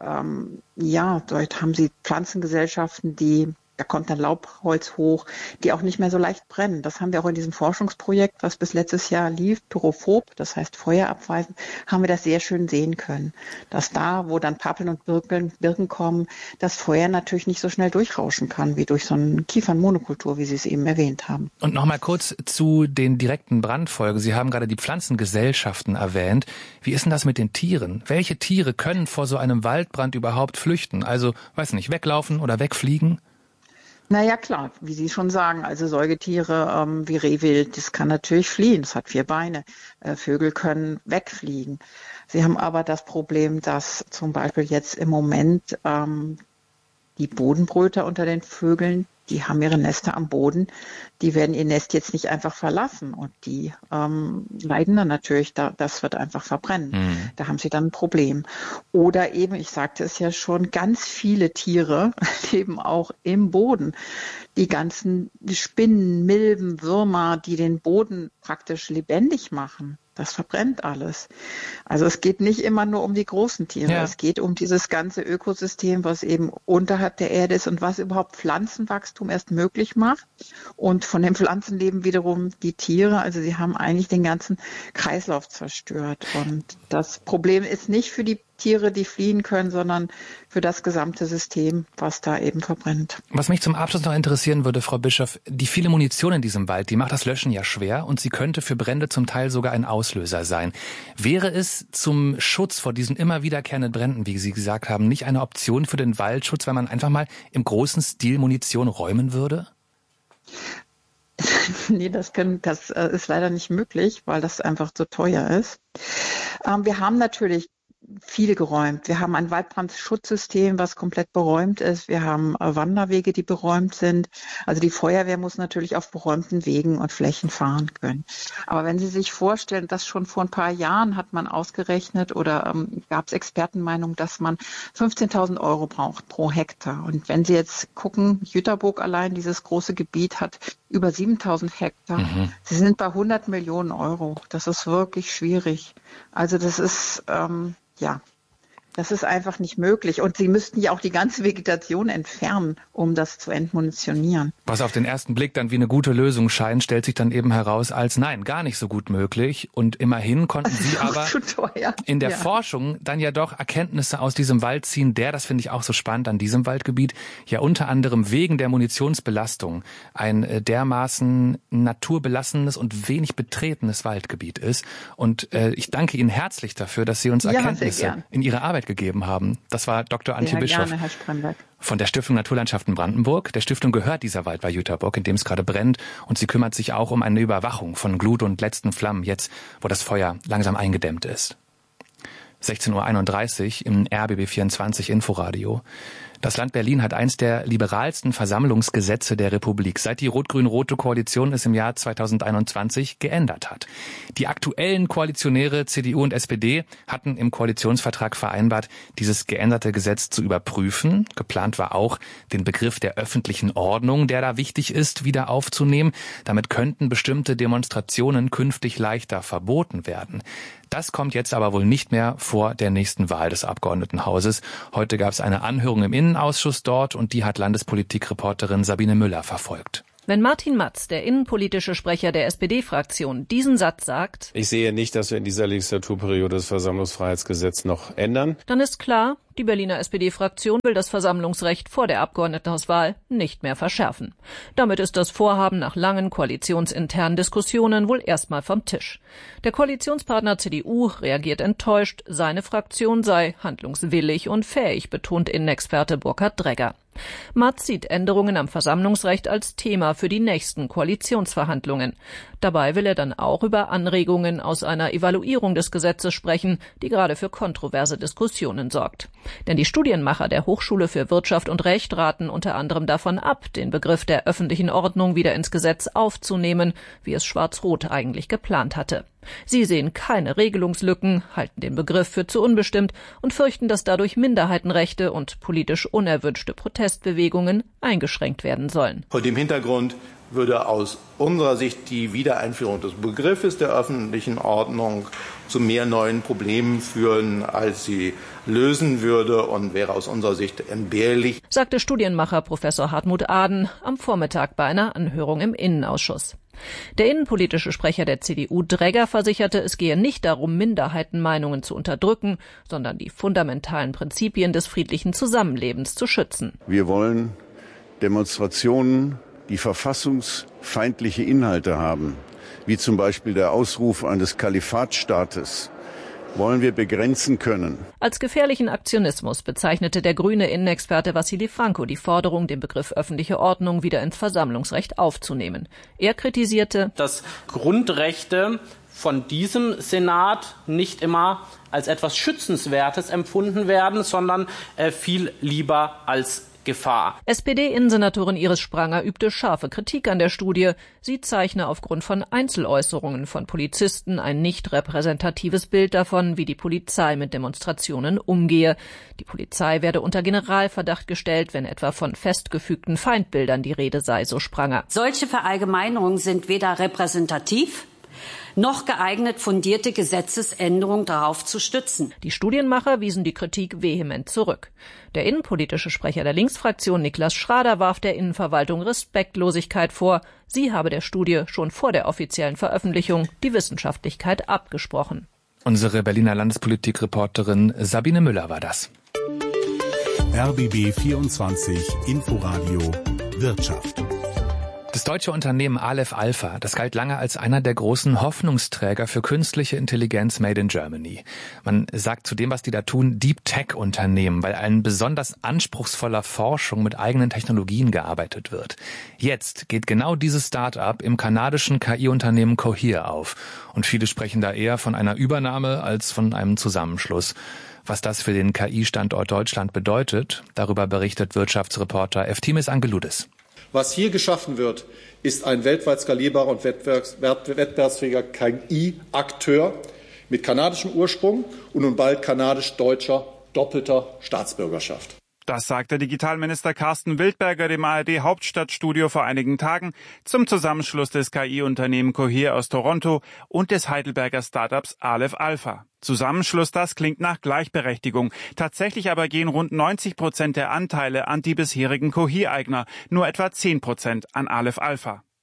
dort haben Sie Pflanzengesellschaften, da kommt dann Laubholz hoch, die auch nicht mehr so leicht brennen. Das haben wir auch in diesem Forschungsprojekt, was bis letztes Jahr lief, Pyrophob, das heißt feuerabweisend, haben wir das sehr schön sehen können. Dass da, wo dann Pappeln und Birken kommen, das Feuer natürlich nicht so schnell durchrauschen kann, wie durch so eine Kiefernmonokultur, wie Sie es eben erwähnt haben. Und nochmal kurz zu den direkten Brandfolgen. Sie haben gerade die Pflanzengesellschaften erwähnt. Wie ist denn das mit den Tieren? Welche Tiere können vor so einem Waldbrand überhaupt flüchten? Also, weiß nicht, weglaufen oder wegfliegen? Naja, klar, wie Sie schon sagen, also Säugetiere wie Rehwild, das kann natürlich fliehen, das hat 4 Beine. Vögel können wegfliegen. Sie haben aber das Problem, dass zum Beispiel jetzt im Moment die Bodenbröter unter den Vögeln, die haben ihre Nester am Boden, die werden ihr Nest jetzt nicht einfach verlassen und die leiden dann natürlich, das wird einfach verbrennen. Da haben sie dann ein Problem. Oder eben, ich sagte es ja schon, ganz viele Tiere leben auch im Boden. Die ganzen Spinnen, Milben, Würmer, die den Boden praktisch lebendig machen. Das verbrennt alles. Also es geht nicht immer nur um die großen Tiere. Ja. Es geht um dieses ganze Ökosystem, was eben unterhalb der Erde ist und was überhaupt Pflanzenwachstum erst möglich macht. Und von den Pflanzen leben wiederum die Tiere. Also sie haben eigentlich den ganzen Kreislauf zerstört. Und das Problem ist nicht für die Tiere, die fliehen können, sondern für das gesamte System, was da eben verbrennt. Was mich zum Abschluss noch interessieren würde, Frau Bischof, die viele Munition in diesem Wald, die macht das Löschen ja schwer und sie könnte für Brände zum Teil sogar ein Auslöser sein. Wäre es zum Schutz vor diesen immer wiederkehrenden Bränden, wie Sie gesagt haben, nicht eine Option für den Waldschutz, wenn man einfach mal im großen Stil Munition räumen würde? Nee, das ist leider nicht möglich, weil das einfach zu teuer ist. Wir haben natürlich viele geräumt. Wir haben ein Waldbrandschutzsystem, was komplett beräumt ist. Wir haben Wanderwege, die beräumt sind. Also die Feuerwehr muss natürlich auf beräumten Wegen und Flächen fahren können. Aber wenn Sie sich vorstellen, dass schon vor ein paar Jahren hat man ausgerechnet oder gab es Expertenmeinung, dass man 15.000 € braucht pro Hektar. Und wenn Sie jetzt gucken, Jüterburg allein, dieses große Gebiet hat über 7.000 Hektar. Sie sind bei 100 Millionen €. Das ist wirklich schwierig. Also das ist das ist einfach nicht möglich. Und Sie müssten ja auch die ganze Vegetation entfernen, um das zu entmunitionieren. Was auf den ersten Blick dann wie eine gute Lösung scheint, stellt sich dann eben heraus als nein, gar nicht so gut möglich. Und immerhin konnten Sie aber in der Forschung dann ja doch Erkenntnisse aus diesem Wald ziehen, das finde ich auch so spannend an diesem Waldgebiet, ja unter anderem wegen der Munitionsbelastung ein dermaßen naturbelassenes und wenig betretenes Waldgebiet ist. Und ich danke Ihnen herzlich dafür, dass Sie uns Erkenntnisse in Ihre Arbeit Zeit gegeben haben. Das war Dr. Antje Bischof gerne, Herr Spremberg. von der Stiftung Naturlandschaften Brandenburg. Der Stiftung gehört dieser Wald bei Jüterbock, in dem es gerade brennt. Und sie kümmert sich auch um eine Überwachung von Glut und letzten Flammen, jetzt wo das Feuer langsam eingedämmt ist. 16.31 Uhr im RBB 24 Inforadio. Das Land Berlin hat eins der liberalsten Versammlungsgesetze der Republik, seit die rot-grün-rote Koalition es im Jahr 2021 geändert hat. Die aktuellen Koalitionäre CDU und SPD hatten im Koalitionsvertrag vereinbart, dieses geänderte Gesetz zu überprüfen. Geplant war auch, den Begriff der öffentlichen Ordnung, der da wichtig ist, wieder aufzunehmen. Damit könnten bestimmte Demonstrationen künftig leichter verboten werden. Das kommt jetzt aber wohl nicht mehr vor der nächsten Wahl des Abgeordnetenhauses. Heute gab es eine Anhörung im Innenausschuss dort und die hat Landespolitikreporterin Sabine Müller verfolgt. Wenn Martin Matz, der innenpolitische Sprecher der SPD-Fraktion, diesen Satz sagt: Ich sehe nicht, dass wir in dieser Legislaturperiode das Versammlungsfreiheitsgesetz noch ändern. Dann ist klar, die Berliner SPD-Fraktion will das Versammlungsrecht vor der Abgeordnetenhauswahl nicht mehr verschärfen. Damit ist das Vorhaben nach langen koalitionsinternen Diskussionen wohl erstmal vom Tisch. Der Koalitionspartner CDU reagiert enttäuscht, seine Fraktion sei handlungswillig und fähig, betont Innenexperte Burkhard Dregger. Matz sieht Änderungen am Versammlungsrecht als Thema für die nächsten Koalitionsverhandlungen. Dabei will er dann auch über Anregungen aus einer Evaluierung des Gesetzes sprechen, die gerade für kontroverse Diskussionen sorgt. Denn die Studienmacher der Hochschule für Wirtschaft und Recht raten unter anderem davon ab, den Begriff der öffentlichen Ordnung wieder ins Gesetz aufzunehmen, wie es Schwarz-Rot eigentlich geplant hatte. Sie sehen keine Regelungslücken, halten den Begriff für zu unbestimmt und fürchten, dass dadurch Minderheitenrechte und politisch unerwünschte Protestbewegungen eingeschränkt werden sollen. Vor dem Hintergrund würde aus unserer Sicht die Wiedereinführung des Begriffes der öffentlichen Ordnung zu mehr neuen Problemen führen, als sie lösen würde, und wäre aus unserer Sicht entbehrlich, sagte Studienmacher Professor Hartmut Aden am Vormittag bei einer Anhörung im Innenausschuss. Der innenpolitische Sprecher der CDU Dregger versicherte, es gehe nicht darum, Minderheitenmeinungen zu unterdrücken, sondern die fundamentalen Prinzipien des friedlichen Zusammenlebens zu schützen. Wir wollen Demonstrationen, die verfassungsfeindliche Inhalte haben, wie zum Beispiel der Ausruf eines Kalifatstaates, wollen wir begrenzen können. Als gefährlichen Aktionismus bezeichnete der grüne Innenexperte Wassily Franco die Forderung, den Begriff öffentliche Ordnung wieder ins Versammlungsrecht aufzunehmen. Er kritisierte, dass Grundrechte von diesem Senat nicht immer als etwas Schützenswertes empfunden werden, sondern viel lieber als Gefahr. SPD-Innensenatorin Iris Spranger übte scharfe Kritik an der Studie. Sie zeichne aufgrund von Einzeläußerungen von Polizisten ein nicht repräsentatives Bild davon, wie die Polizei mit Demonstrationen umgehe. Die Polizei werde unter Generalverdacht gestellt, wenn etwa von festgefügten Feindbildern die Rede sei, so Spranger. Solche Verallgemeinerungen sind weder repräsentativ noch geeignet, fundierte Gesetzesänderungen darauf zu stützen. Die Studienmacher wiesen die Kritik vehement zurück. Der innenpolitische Sprecher der Linksfraktion Niklas Schrader warf der Innenverwaltung Respektlosigkeit vor. Sie habe der Studie schon vor der offiziellen Veröffentlichung die Wissenschaftlichkeit abgesprochen. Unsere Berliner Landespolitikreporterin Sabine Müller war das. RBB 24 Inforadio Wirtschaft. Das deutsche Unternehmen Aleph Alpha, das galt lange als einer der großen Hoffnungsträger für künstliche Intelligenz made in Germany. Man sagt zu dem, was die da tun, Deep Tech Unternehmen, weil an besonders anspruchsvoller Forschung mit eigenen Technologien gearbeitet wird. Jetzt geht genau dieses Start-up im kanadischen KI-Unternehmen Cohere auf. Und viele sprechen da eher von einer Übernahme als von einem Zusammenschluss. Was das für den KI-Standort Deutschland bedeutet, darüber berichtet Wirtschaftsreporter Eftimis Angeloudis. Was hier geschaffen wird, ist ein weltweit skalierbarer und wettbewerbsfähiger KI-Akteur mit kanadischem Ursprung und nun bald kanadisch-deutscher doppelter Staatsbürgerschaft. Das sagte Digitalminister Carsten Wildberger dem ARD-Hauptstadtstudio vor einigen Tagen zum Zusammenschluss des KI-Unternehmen Cohere aus Toronto und des Heidelberger Startups Aleph Alpha. Zusammenschluss, das klingt nach Gleichberechtigung. Tatsächlich aber gehen rund 90% der Anteile an die bisherigen Cohere-Eigner, nur etwa 10% an Aleph Alpha.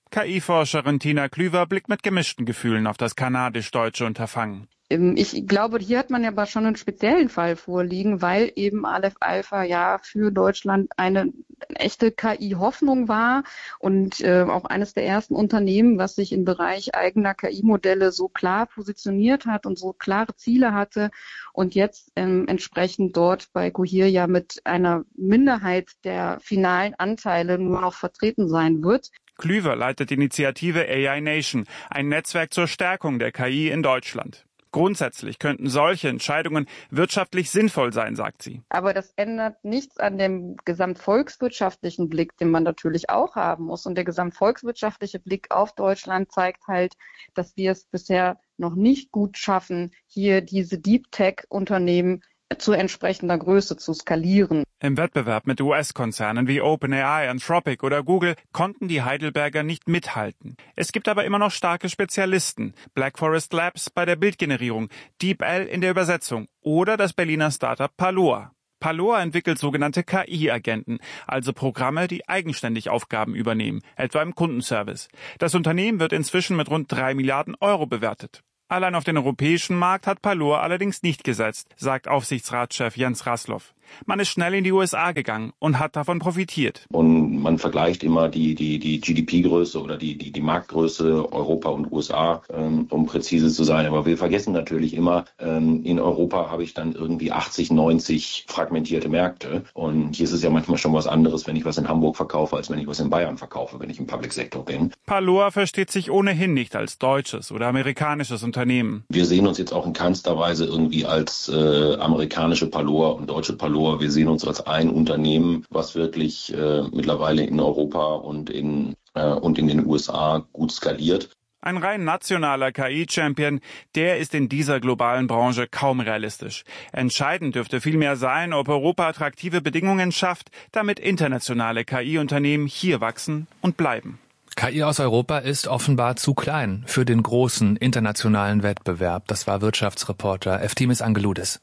KI-Forscherin Tina Klüver blickt mit gemischten Gefühlen auf das kanadisch-deutsche Unterfangen. Ich glaube, hier hat man ja aber schon einen speziellen Fall vorliegen, weil eben Aleph Alpha ja für Deutschland eine echte KI-Hoffnung war und auch eines der ersten Unternehmen, was sich im Bereich eigener KI-Modelle so klar positioniert hat und so klare Ziele hatte und jetzt entsprechend dort bei Cohere ja mit einer Minderheit der finalen Anteile nur noch vertreten sein wird. Klüver leitet die Initiative AI Nation, ein Netzwerk zur Stärkung der KI in Deutschland. Grundsätzlich könnten solche Entscheidungen wirtschaftlich sinnvoll sein, sagt sie. Aber das ändert nichts an dem gesamtvolkswirtschaftlichen Blick, den man natürlich auch haben muss. Und der gesamtvolkswirtschaftliche Blick auf Deutschland zeigt halt, dass wir es bisher noch nicht gut schaffen, hier diese Deep Tech-Unternehmen zu entsprechender Größe zu skalieren. Im Wettbewerb mit US-Konzernen wie OpenAI, Anthropic oder Google konnten die Heidelberger nicht mithalten. Es gibt aber immer noch starke Spezialisten. Black Forest Labs bei der Bildgenerierung, DeepL in der Übersetzung oder das Berliner Startup Paloa. Paloa entwickelt sogenannte KI-Agenten, also Programme, die eigenständig Aufgaben übernehmen, etwa im Kundenservice. Das Unternehmen wird inzwischen mit rund 3 Milliarden Euro bewertet. Allein auf den europäischen Markt hat Paloa allerdings nicht gesetzt, sagt Aufsichtsratschef Jens Raslow. Man ist schnell in die USA gegangen und hat davon profitiert. Und man vergleicht immer die GDP-Größe oder die Marktgröße Europa und USA, um präzise zu sein. Aber wir vergessen natürlich immer, in Europa habe ich dann irgendwie 80, 90 fragmentierte Märkte. Und hier ist es ja manchmal schon was anderes, wenn ich was in Hamburg verkaufe, als wenn ich was in Bayern verkaufe, wenn ich im Public-Sektor bin. Paloa versteht sich ohnehin nicht als deutsches oder amerikanisches Unternehmen. Wir sehen uns jetzt auch in keinster Weise irgendwie als amerikanische Paloa und deutsche Paloa. Wir sehen uns als ein Unternehmen, was wirklich mittlerweile in Europa und in den USA gut skaliert. Ein rein nationaler KI-Champion, der ist in dieser globalen Branche kaum realistisch. Entscheidend dürfte vielmehr sein, ob Europa attraktive Bedingungen schafft, damit internationale KI-Unternehmen hier wachsen und bleiben. KI aus Europa ist offenbar zu klein für den großen internationalen Wettbewerb. Das war Wirtschaftsreporter Eftimis Angeloudis.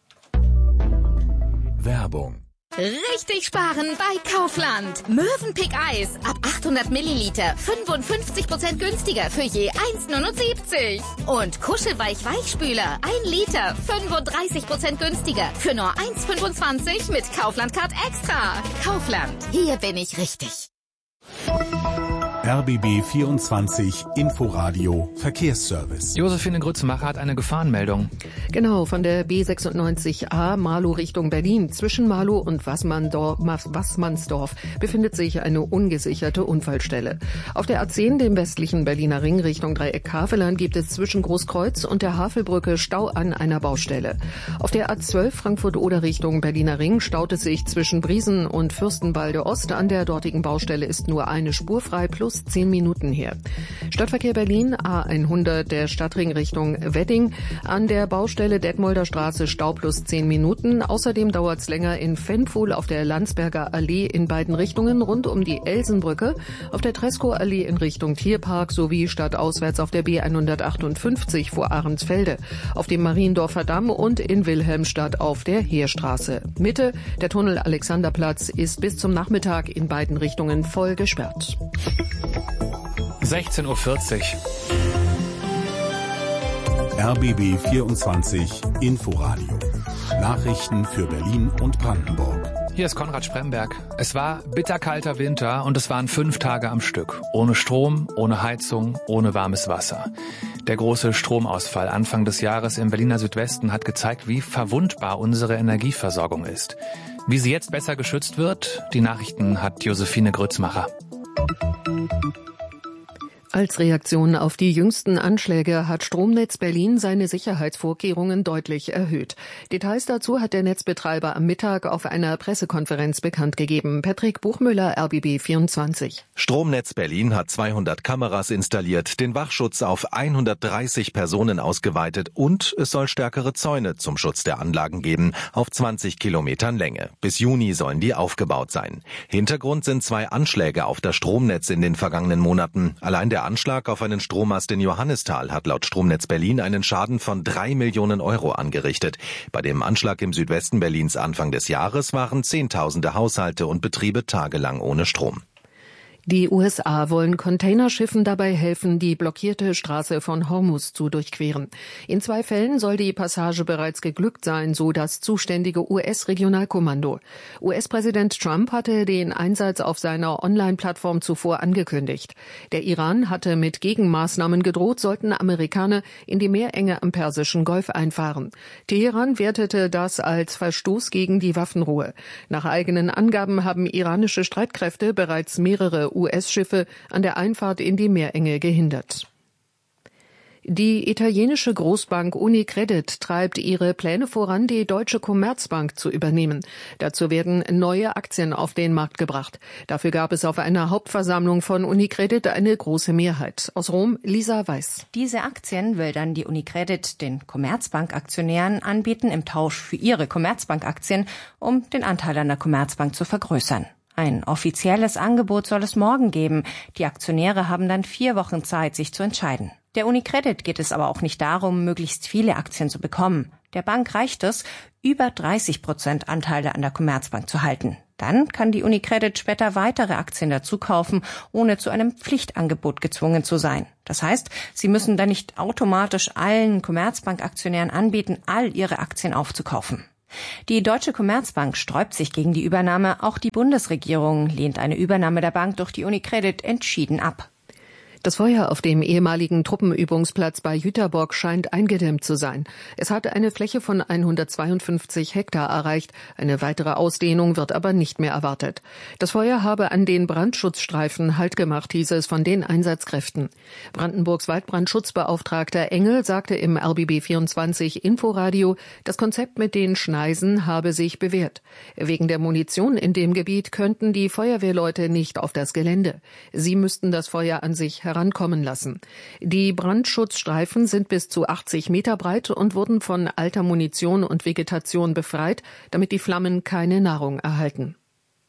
Werbung. Richtig sparen bei Kaufland. Mövenpick Eis ab 800 Milliliter 55% günstiger für je 1,79. Und Kuschelweich Weichspüler 1 Liter 35% günstiger für nur 1,25 mit Kaufland Card Extra. Kaufland, hier bin ich richtig. RBB 24 Inforadio Verkehrsservice. Josephine Grützmacher hat eine Gefahrenmeldung. Genau, von der B96A Marlow Richtung Berlin. Zwischen Marlow und Wassmannsdorf befindet sich eine ungesicherte Unfallstelle. Auf der A10, dem westlichen Berliner Ring Richtung Dreieck Havelland, gibt es zwischen Großkreuz und der Havelbrücke Stau an einer Baustelle. Auf der A12 Frankfurt-Oder Richtung Berliner Ring staut es sich zwischen Briesen und Fürstenwalde Ost. An der dortigen Baustelle ist nur eine Spur frei plus 10 Minuten her. Stadtverkehr Berlin, A100 der Stadtring Richtung Wedding. An der Baustelle Detmolder Straße Stau plus 10 Minuten. Außerdem dauert es länger in Fenpfuhl auf der Landsberger Allee in beiden Richtungen rund um die Elsenbrücke, auf der Treskow-Allee in Richtung Tierpark sowie stadtauswärts auf der B158 vor Ahrensfelde, auf dem Mariendorfer Damm und in Wilhelmstadt auf der Heerstraße. Mitte, der Tunnel Alexanderplatz ist bis zum Nachmittag in beiden Richtungen voll gesperrt. 16:40 Uhr. RBB 24 Inforadio. Nachrichten für Berlin und Brandenburg. Hier ist Konrad Spremberg. Es war bitterkalter Winter und es waren 5 Tage am Stück. Ohne Strom, ohne Heizung, ohne warmes Wasser. Der große Stromausfall Anfang des Jahres im Berliner Südwesten hat gezeigt, wie verwundbar unsere Energieversorgung ist. Wie sie jetzt besser geschützt wird, die Nachrichten hat Josephine Grützmacher. Als Reaktion auf die jüngsten Anschläge hat Stromnetz Berlin seine Sicherheitsvorkehrungen deutlich erhöht. Details dazu hat der Netzbetreiber am Mittag auf einer Pressekonferenz bekannt gegeben. Patrick Buchmüller, RBB 24. Stromnetz Berlin hat 200 Kameras installiert, den Wachschutz auf 130 Personen ausgeweitet und es soll stärkere Zäune zum Schutz der Anlagen geben, auf 20 Kilometern Länge. Bis Juni sollen die aufgebaut sein. Hintergrund sind 2 Anschläge auf das Stromnetz in den vergangenen Monaten. Allein der Anschlag auf einen Strommast in Johannisthal hat laut Stromnetz Berlin einen Schaden von 3 Millionen Euro angerichtet. Bei dem Anschlag im Südwesten Berlins Anfang des Jahres waren Zehntausende Haushalte und Betriebe tagelang ohne Strom. Die USA wollen Containerschiffen dabei helfen, die blockierte Straße von Hormuz zu durchqueren. In 2 Fällen soll die Passage bereits geglückt sein, so das zuständige US-Regionalkommando. US-Präsident Trump hatte den Einsatz auf seiner Online-Plattform zuvor angekündigt. Der Iran hatte mit Gegenmaßnahmen gedroht, sollten Amerikaner in die Meerenge am Persischen Golf einfahren. Teheran wertete das als Verstoß gegen die Waffenruhe. Nach eigenen Angaben haben iranische Streitkräfte bereits mehrere US-Schiffe an der Einfahrt in die Meerenge gehindert. Die italienische Großbank Unicredit treibt ihre Pläne voran, die Deutsche Commerzbank zu übernehmen. Dazu werden neue Aktien auf den Markt gebracht. Dafür gab es auf einer Hauptversammlung von Unicredit eine große Mehrheit. Aus Rom, Lisa Weiß. Diese Aktien will dann die Unicredit den Commerzbank-Aktionären anbieten im Tausch für ihre Commerzbank-Aktien, um den Anteil an der Commerzbank zu vergrößern. Ein offizielles Angebot soll es morgen geben. Die Aktionäre haben dann 4 Wochen Zeit, sich zu entscheiden. Der Unicredit geht es aber auch nicht darum, möglichst viele Aktien zu bekommen. Der Bank reicht es, über 30% Anteile an der Commerzbank zu halten. Dann kann die Unicredit später weitere Aktien dazu kaufen, ohne zu einem Pflichtangebot gezwungen zu sein. Das heißt, sie müssen dann nicht automatisch allen Commerzbank-Aktionären anbieten, all ihre Aktien aufzukaufen. Die Deutsche Commerzbank sträubt sich gegen die Übernahme. Auch die Bundesregierung lehnt eine Übernahme der Bank durch die Unicredit entschieden ab. Das Feuer auf dem ehemaligen Truppenübungsplatz bei Jüterbock scheint eingedämmt zu sein. Es hat eine Fläche von 152 Hektar erreicht. Eine weitere Ausdehnung wird aber nicht mehr erwartet. Das Feuer habe an den Brandschutzstreifen Halt gemacht, hieß es von den Einsatzkräften. Brandenburgs Waldbrandschutzbeauftragter Engel sagte im RBB24 Inforadio, das Konzept mit den Schneisen habe sich bewährt. Wegen der Munition in dem Gebiet könnten die Feuerwehrleute nicht auf das Gelände. Sie müssten das Feuer an sich herankommen lassen. Die Brandschutzstreifen sind bis zu 80 Meter breit und wurden von alter Munition und Vegetation befreit, damit die Flammen keine Nahrung erhalten.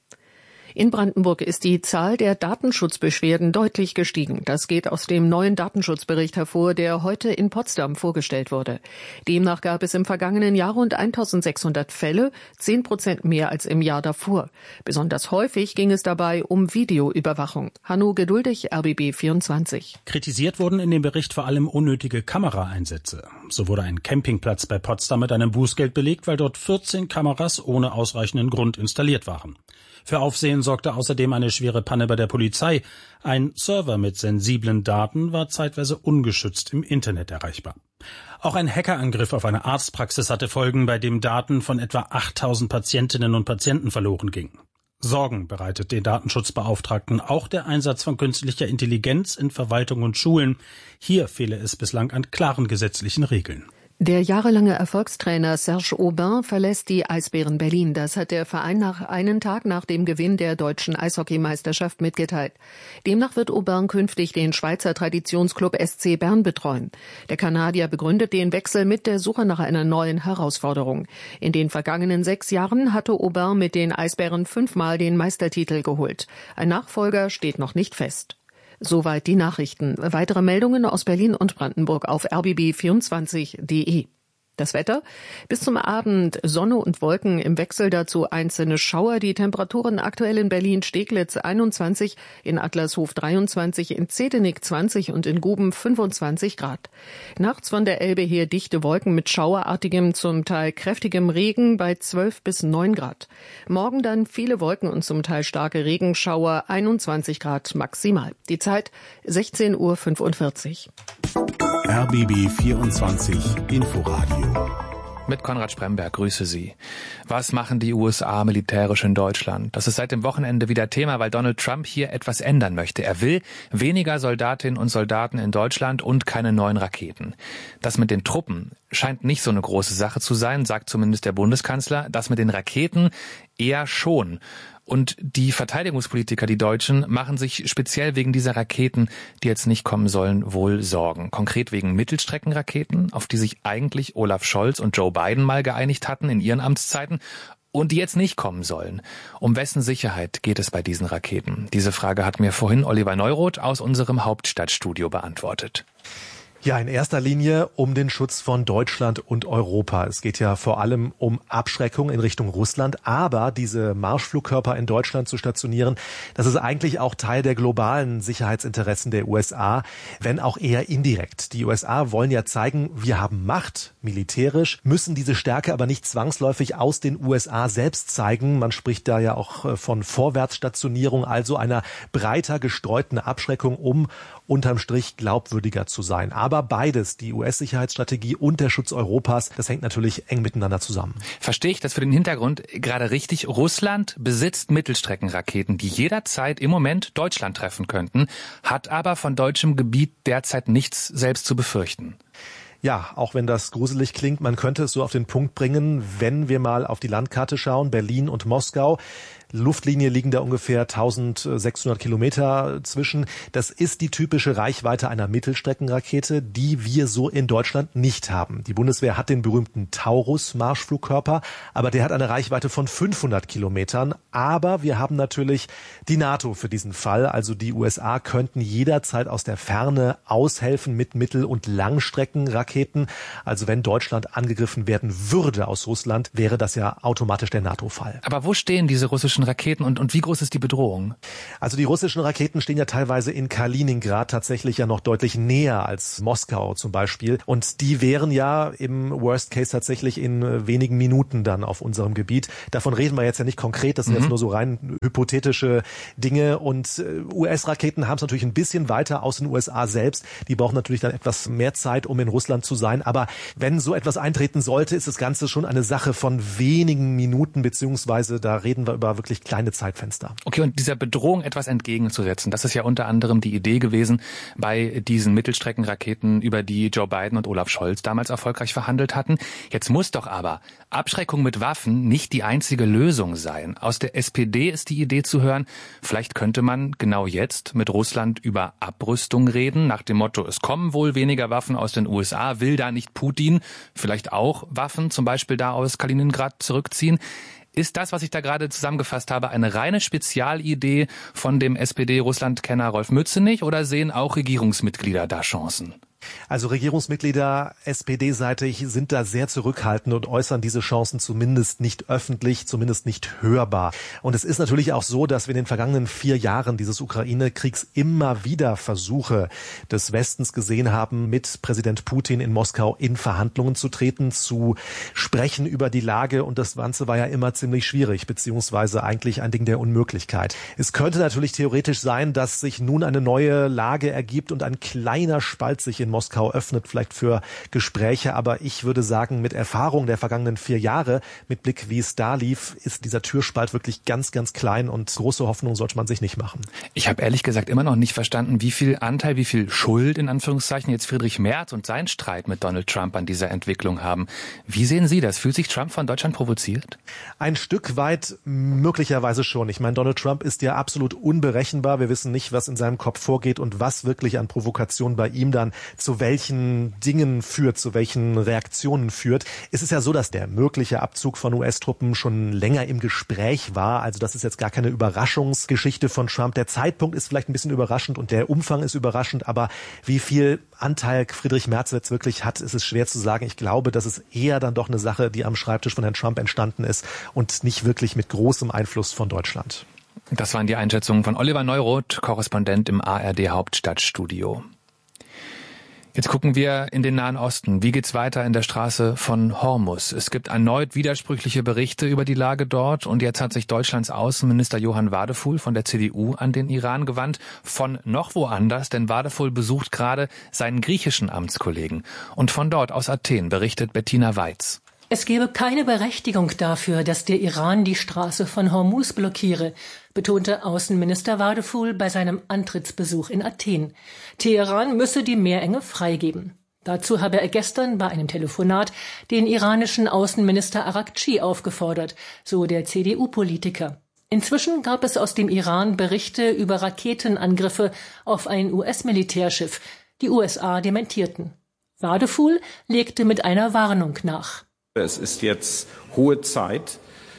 In Brandenburg ist die Zahl der Datenschutzbeschwerden deutlich gestiegen. Das geht aus dem neuen Datenschutzbericht hervor, der heute in Potsdam vorgestellt wurde. Demnach gab es im vergangenen Jahr rund 1600 Fälle, 10% mehr als im Jahr davor. Besonders häufig ging es dabei um Videoüberwachung. Hanno Geduldig, RBB 24. Kritisiert wurden in dem Bericht vor allem unnötige Kameraeinsätze. So wurde ein Campingplatz bei Potsdam mit einem Bußgeld belegt, weil dort 14 Kameras ohne ausreichenden Grund installiert waren. Für Aufsehen sorgte außerdem eine schwere Panne bei der Polizei. Ein Server mit sensiblen Daten war zeitweise ungeschützt im Internet erreichbar. Auch ein Hackerangriff auf eine Arztpraxis hatte Folgen, bei dem Daten von etwa 8000 Patientinnen und Patienten verloren gingen. Sorgen bereitet den Datenschutzbeauftragten auch der Einsatz von künstlicher Intelligenz in Verwaltung und Schulen. Hier fehle es bislang an klaren gesetzlichen Regeln. Der jahrelange Erfolgstrainer Serge Aubin verlässt die Eisbären Berlin. Das hat der Verein einen Tag nach dem Gewinn der deutschen Eishockeymeisterschaft mitgeteilt. Demnach wird Aubin künftig den Schweizer Traditionsclub SC Bern betreuen. Der Kanadier begründet den Wechsel mit der Suche nach einer neuen Herausforderung. In den vergangenen 6 Jahren hatte Aubin mit den Eisbären 5-mal den Meistertitel geholt. Ein Nachfolger steht noch nicht fest. Soweit die Nachrichten. Weitere Meldungen aus Berlin und Brandenburg auf rbb24.de. Das Wetter? Bis zum Abend Sonne und Wolken, im Wechsel dazu einzelne Schauer. Die Temperaturen aktuell in Berlin-Steglitz 21, in Adlershof 23, in Zehdenick 20 und in Guben 25 Grad. Nachts von der Elbe her dichte Wolken mit schauerartigem, zum Teil kräftigem Regen bei 12 bis 9 Grad. Morgen dann viele Wolken und zum Teil starke Regenschauer, 21 Grad maximal. Die Zeit 16:45 Uhr. RBB 24 Inforadio. Mit Konrad Spremberg, grüße Sie. Was machen die USA militärisch in Deutschland? Das ist seit dem Wochenende wieder Thema, weil Donald Trump hier etwas ändern möchte. Er will weniger Soldatinnen und Soldaten in Deutschland und keine neuen Raketen. Das mit den Truppen scheint nicht so eine große Sache zu sein, sagt zumindest der Bundeskanzler. Das mit den Raketen eher schon. Und die Verteidigungspolitiker, die Deutschen, machen sich speziell wegen dieser Raketen, die jetzt nicht kommen sollen, wohl Sorgen. Konkret wegen Mittelstreckenraketen, auf die sich eigentlich Olaf Scholz und Joe Biden mal geeinigt hatten in ihren Amtszeiten und die jetzt nicht kommen sollen. Um wessen Sicherheit geht es bei diesen Raketen? Diese Frage hat mir vorhin Oliver Neuroth aus unserem Hauptstadtstudio beantwortet. Ja, in erster Linie um den Schutz von Deutschland und Europa. Es geht ja vor allem um Abschreckung in Richtung Russland. Aber diese Marschflugkörper in Deutschland zu stationieren, das ist eigentlich auch Teil der globalen Sicherheitsinteressen der USA, wenn auch eher indirekt. Die USA wollen ja zeigen, wir haben Macht, militärisch, müssen diese Stärke aber nicht zwangsläufig aus den USA selbst zeigen. Man spricht da ja auch von Vorwärtsstationierung, also einer breiter gestreuten Abschreckung, um unterm Strich glaubwürdiger zu sein. Aber beides, die US-Sicherheitsstrategie und der Schutz Europas, das hängt natürlich eng miteinander zusammen. Verstehe ich das für den Hintergrund gerade richtig? Russland besitzt Mittelstreckenraketen, die jederzeit im Moment Deutschland treffen könnten, hat aber von deutschem Gebiet derzeit nichts selbst zu befürchten. Ja, auch wenn das gruselig klingt, man könnte es so auf den Punkt bringen, wenn wir mal auf die Landkarte schauen, Berlin und Moskau. Luftlinie liegen da ungefähr 1600 Kilometer zwischen. Das ist die typische Reichweite einer Mittelstreckenrakete, die wir so in Deutschland nicht haben. Die Bundeswehr hat den berühmten Taurus-Marschflugkörper, aber der hat eine Reichweite von 500 Kilometern. Aber wir haben natürlich die NATO für diesen Fall. Also die USA könnten jederzeit aus der Ferne aushelfen mit Mittel- und Langstreckenraketen. Also wenn Deutschland angegriffen werden würde aus Russland, wäre das ja automatisch der NATO-Fall. Aber wo stehen diese russischen Raketen und wie groß ist die Bedrohung? Also die russischen Raketen stehen ja teilweise in Kaliningrad tatsächlich ja noch deutlich näher als Moskau zum Beispiel. Und die wären ja im Worst Case tatsächlich in wenigen Minuten dann auf unserem Gebiet. Davon reden wir jetzt ja nicht konkret, das sind jetzt nur so rein hypothetische Dinge. Und US-Raketen haben es natürlich ein bisschen weiter aus den USA selbst. Die brauchen natürlich dann etwas mehr Zeit, um in Russland zu sein. Aber wenn so etwas eintreten sollte, ist das Ganze schon eine Sache von wenigen Minuten, beziehungsweise da reden wir über wirklich kleine Zeitfenster. Okay, und dieser Bedrohung etwas entgegenzusetzen, das ist ja unter anderem die Idee gewesen bei diesen Mittelstreckenraketen, über die Joe Biden und Olaf Scholz damals erfolgreich verhandelt hatten. Jetzt muss doch aber Abschreckung mit Waffen nicht die einzige Lösung sein. Aus der SPD ist die Idee zu hören, vielleicht könnte man genau jetzt mit Russland über Abrüstung reden, nach dem Motto, es kommen wohl weniger Waffen aus den USA, will da nicht Putin vielleicht auch Waffen, zum Beispiel da aus Kaliningrad, zurückziehen? Ist das, was ich da gerade zusammengefasst habe, eine reine Spezialidee von dem SPD-Russland-Kenner Rolf Mützenich oder sehen auch Regierungsmitglieder da Chancen? Also Regierungsmitglieder SPD-seitig sind da sehr zurückhaltend und äußern diese Chancen zumindest nicht öffentlich, zumindest nicht hörbar. Und es ist natürlich auch so, dass wir in den vergangenen 4 Jahren dieses Ukraine-Kriegs immer wieder Versuche des Westens gesehen haben, mit Präsident Putin in Moskau in Verhandlungen zu treten, zu sprechen über die Lage. Und das Ganze war ja immer ziemlich schwierig, beziehungsweise eigentlich ein Ding der Unmöglichkeit. Es könnte natürlich theoretisch sein, dass sich nun eine neue Lage ergibt und ein kleiner Spalt sich in Moskau öffnet, vielleicht für Gespräche. Aber ich würde sagen, mit Erfahrung der vergangenen 4 Jahre, mit Blick, wie es da lief, ist dieser Türspalt wirklich ganz, ganz klein und große Hoffnung sollte man sich nicht machen. Ich habe ehrlich gesagt immer noch nicht verstanden, wie viel Anteil, wie viel Schuld in Anführungszeichen jetzt Friedrich Merz und sein Streit mit Donald Trump an dieser Entwicklung haben. Wie sehen Sie das? Fühlt sich Trump von Deutschland provoziert? Ein Stück weit möglicherweise schon. Ich meine, Donald Trump ist ja absolut unberechenbar. Wir wissen nicht, was in seinem Kopf vorgeht und was wirklich an Provokation bei ihm dann zu welchen Dingen führt, zu welchen Reaktionen führt. Es ist ja so, dass der mögliche Abzug von US-Truppen schon länger im Gespräch war. Also das ist jetzt gar keine Überraschungsgeschichte von Trump. Der Zeitpunkt ist vielleicht ein bisschen überraschend und der Umfang ist überraschend. Aber wie viel Anteil Friedrich Merz jetzt wirklich hat, ist es schwer zu sagen. Ich glaube, das ist eher dann doch eine Sache, die am Schreibtisch von Herrn Trump entstanden ist und nicht wirklich mit großem Einfluss von Deutschland. Das waren die Einschätzungen von Oliver Neuroth, Korrespondent im ARD Hauptstadtstudio. Jetzt gucken wir in den Nahen Osten. Wie geht's weiter in der Straße von Hormuz? Es gibt erneut widersprüchliche Berichte über die Lage dort und jetzt hat sich Deutschlands Außenminister Johann Wadefuhl von der CDU an den Iran gewandt. Von noch woanders, denn Wadefuhl besucht gerade seinen griechischen Amtskollegen. Und von dort aus Athen berichtet Bettina Weiz. Es gebe keine Berechtigung dafür, dass der Iran die Straße von Hormuz blockiere, betonte Außenminister Wadefuhl bei seinem Antrittsbesuch in Athen. Teheran müsse die Meerenge freigeben. Dazu habe er gestern bei einem Telefonat den iranischen Außenminister Araghchi aufgefordert, so der CDU-Politiker. Inzwischen gab es aus dem Iran Berichte über Raketenangriffe auf ein US-Militärschiff. Die USA dementierten. Wadefuhl legte mit einer Warnung nach. Es ist jetzt hohe Zeit,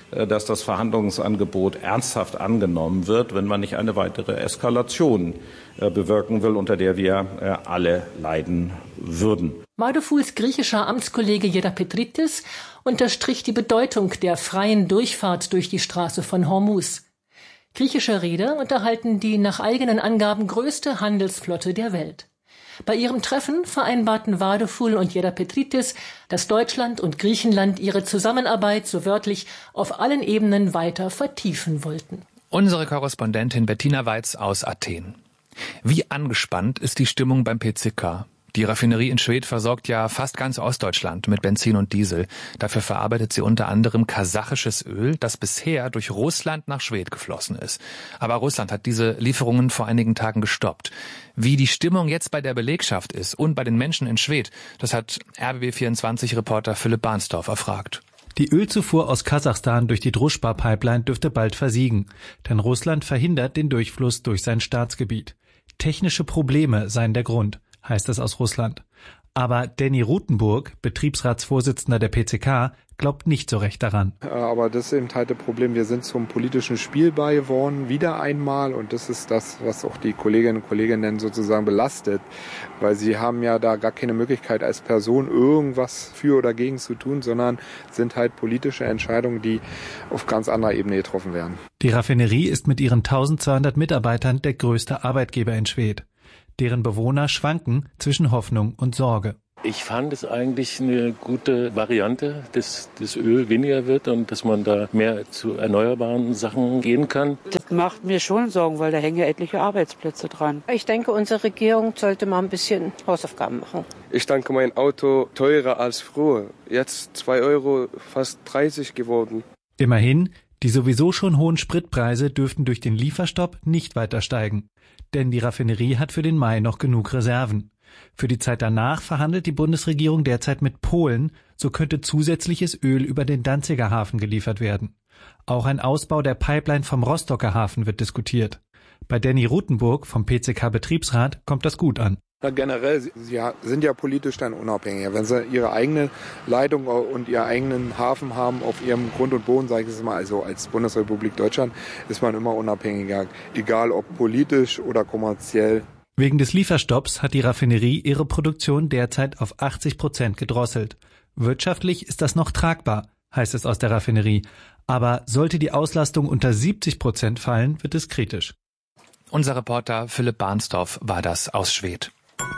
dass das Verhandlungsangebot ernsthaft angenommen wird, wenn man nicht eine weitere Eskalation bewirken will, unter der wir alle leiden würden. Vardafouls griechischer Amtskollege Gerapetritis unterstrich die Bedeutung der freien Durchfahrt durch die Straße von Hormuz. Griechische Reeder unterhalten die nach eigenen Angaben größte Handelsflotte der Welt. Bei ihrem Treffen vereinbarten Vardafoul und Gerapetritis, dass Deutschland und Griechenland ihre Zusammenarbeit so wörtlich auf allen Ebenen weiter vertiefen wollten. Unsere Korrespondentin Bettina Weiz aus Athen. Wie angespannt ist die Stimmung beim PCK? Die Raffinerie in Schwedt versorgt ja fast ganz Ostdeutschland mit Benzin und Diesel. Dafür verarbeitet sie unter anderem kasachisches Öl, das bisher durch Russland nach Schwedt geflossen ist. Aber Russland hat diese Lieferungen vor einigen Tagen gestoppt. Wie die Stimmung jetzt bei der Belegschaft ist und bei den Menschen in Schwedt, das hat RBB24-Reporter Philipp Bahnsdorf erfragt. Die Ölzufuhr aus Kasachstan durch die Druschba-Pipeline dürfte bald versiegen, denn Russland verhindert den Durchfluss durch sein Staatsgebiet. Technische Probleme seien der Grund, heißt es aus Russland. Aber Danny Rutenburg, Betriebsratsvorsitzender der PCK, glaubt nicht so recht daran. Aber das ist eben halt das Problem. Wir sind zum politischen Spiel beigewonnen, wieder einmal. Und das ist das, was auch die Kolleginnen und Kollegen dann sozusagen belastet. Weil sie haben ja da gar keine Möglichkeit, als Person irgendwas für oder gegen zu tun, sondern sind halt politische Entscheidungen, die auf ganz anderer Ebene getroffen werden. Die Raffinerie ist mit ihren 1200 Mitarbeitern der größte Arbeitgeber in Schwedt. Deren Bewohner schwanken zwischen Hoffnung und Sorge. Ich fand es eigentlich eine gute Variante, dass das Öl weniger wird und dass man da mehr zu erneuerbaren Sachen gehen kann. Das macht mir schon Sorgen, weil da hängen ja etliche Arbeitsplätze dran. Ich denke, unsere Regierung sollte mal ein bisschen Hausaufgaben machen. Ich denke, mein Auto teurer als früher. Jetzt 2 Euro, fast 30 geworden. Immerhin, die sowieso schon hohen Spritpreise dürften durch den Lieferstopp nicht weiter steigen. Denn die Raffinerie hat für den Mai noch genug Reserven. Für die Zeit danach verhandelt die Bundesregierung derzeit mit Polen, so könnte zusätzliches Öl über den Danziger Hafen geliefert werden. Auch ein Ausbau der Pipeline vom Rostocker Hafen wird diskutiert. Bei Danny Rutenburg vom PCK Betriebsrat kommt das gut an. Na, generell, sie sind ja politisch dann unabhängiger. Wenn sie ihre eigene Leitung und ihren eigenen Hafen haben auf ihrem Grund und Boden, sage ich es mal, also als Bundesrepublik Deutschland, ist man immer unabhängiger, egal ob politisch oder kommerziell. Wegen des Lieferstopps hat die Raffinerie ihre Produktion derzeit auf 80% gedrosselt. Wirtschaftlich ist das noch tragbar, heißt es aus der Raffinerie. Aber sollte die Auslastung unter 70% fallen, wird es kritisch. Unser Reporter Philipp Bahnsdorf war das aus Schwedt.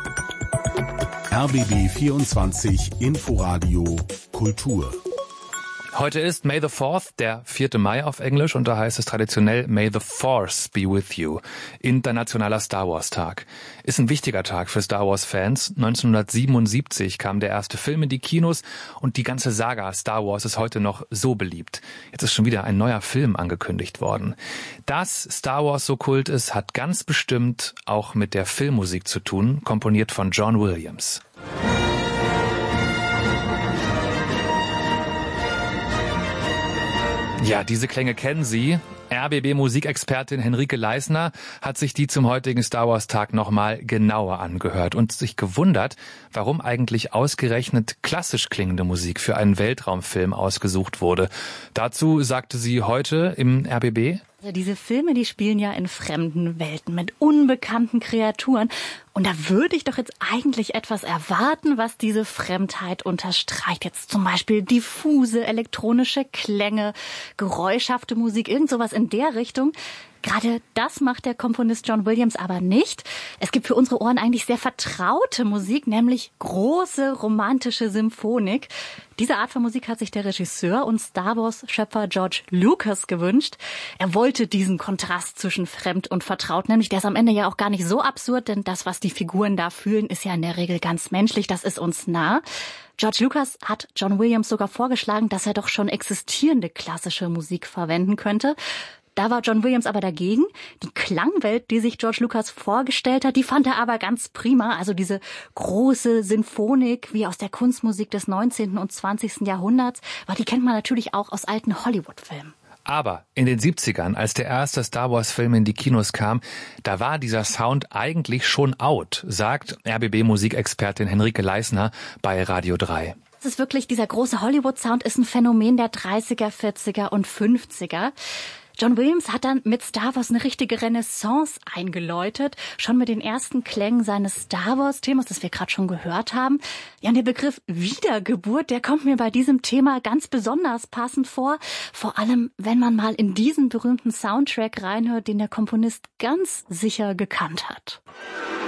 RBB 24 Inforadio Kultur. Heute ist May the 4th, der 4. Mai auf Englisch, und da heißt es traditionell May the Force be with you, internationaler Star Wars Tag. Ist ein wichtiger Tag für Star Wars Fans. 1977 kam der erste Film in die Kinos und die ganze Saga Star Wars ist heute noch so beliebt. Jetzt ist schon wieder ein neuer Film angekündigt worden. Dass Star Wars so Kult ist, hat ganz bestimmt auch mit der Filmmusik zu tun, komponiert von John Williams. Ja, diese Klänge kennen Sie. RBB-Musikexpertin Henrike Leisner hat sich die zum heutigen Star Wars Tag nochmal genauer angehört und sich gewundert, warum eigentlich ausgerechnet klassisch klingende Musik für einen Weltraumfilm ausgesucht wurde. Dazu sagte sie heute im RBB: Diese Filme, die spielen ja in fremden Welten mit unbekannten Kreaturen. Und da würde ich doch jetzt eigentlich etwas erwarten, was diese Fremdheit unterstreicht. Jetzt zum Beispiel diffuse elektronische Klänge, geräuschhafte Musik, irgend sowas in der Richtung. Gerade das macht der Komponist John Williams aber nicht. Es gibt für unsere Ohren eigentlich sehr vertraute Musik, nämlich große romantische Symphonik. Diese Art von Musik hat sich der Regisseur und Star Wars-Schöpfer George Lucas gewünscht. Er wollte diesen Kontrast zwischen fremd und vertraut, nämlich der ist am Ende ja auch gar nicht so absurd, denn das, was die Figuren da fühlen, ist ja in der Regel ganz menschlich, das ist uns nah. George Lucas hat John Williams sogar vorgeschlagen, dass er doch schon existierende klassische Musik verwenden könnte. Da war John Williams aber dagegen. Die Klangwelt, die sich George Lucas vorgestellt hat, die fand er aber ganz prima. Also diese große Sinfonik wie aus der Kunstmusik des 19. und 20. Jahrhunderts, aber die kennt man natürlich auch aus alten Hollywood-Filmen. Aber in den 70ern, als der erste Star Wars-Film in die Kinos kam, da war dieser Sound eigentlich schon out, sagt RBB-Musikexpertin Henrike Leisner bei Radio 3. Das ist wirklich, dieser große Hollywood-Sound ist ein Phänomen der 30er, 40er und 50er. John Williams hat dann mit Star Wars eine richtige Renaissance eingeläutet, schon mit den ersten Klängen seines Star Wars-Themas, das wir gerade schon gehört haben. Ja, und der Begriff Wiedergeburt, der kommt mir bei diesem Thema ganz besonders passend vor. Vor allem, wenn man mal in diesen berühmten Soundtrack reinhört, den der Komponist ganz sicher gekannt hat.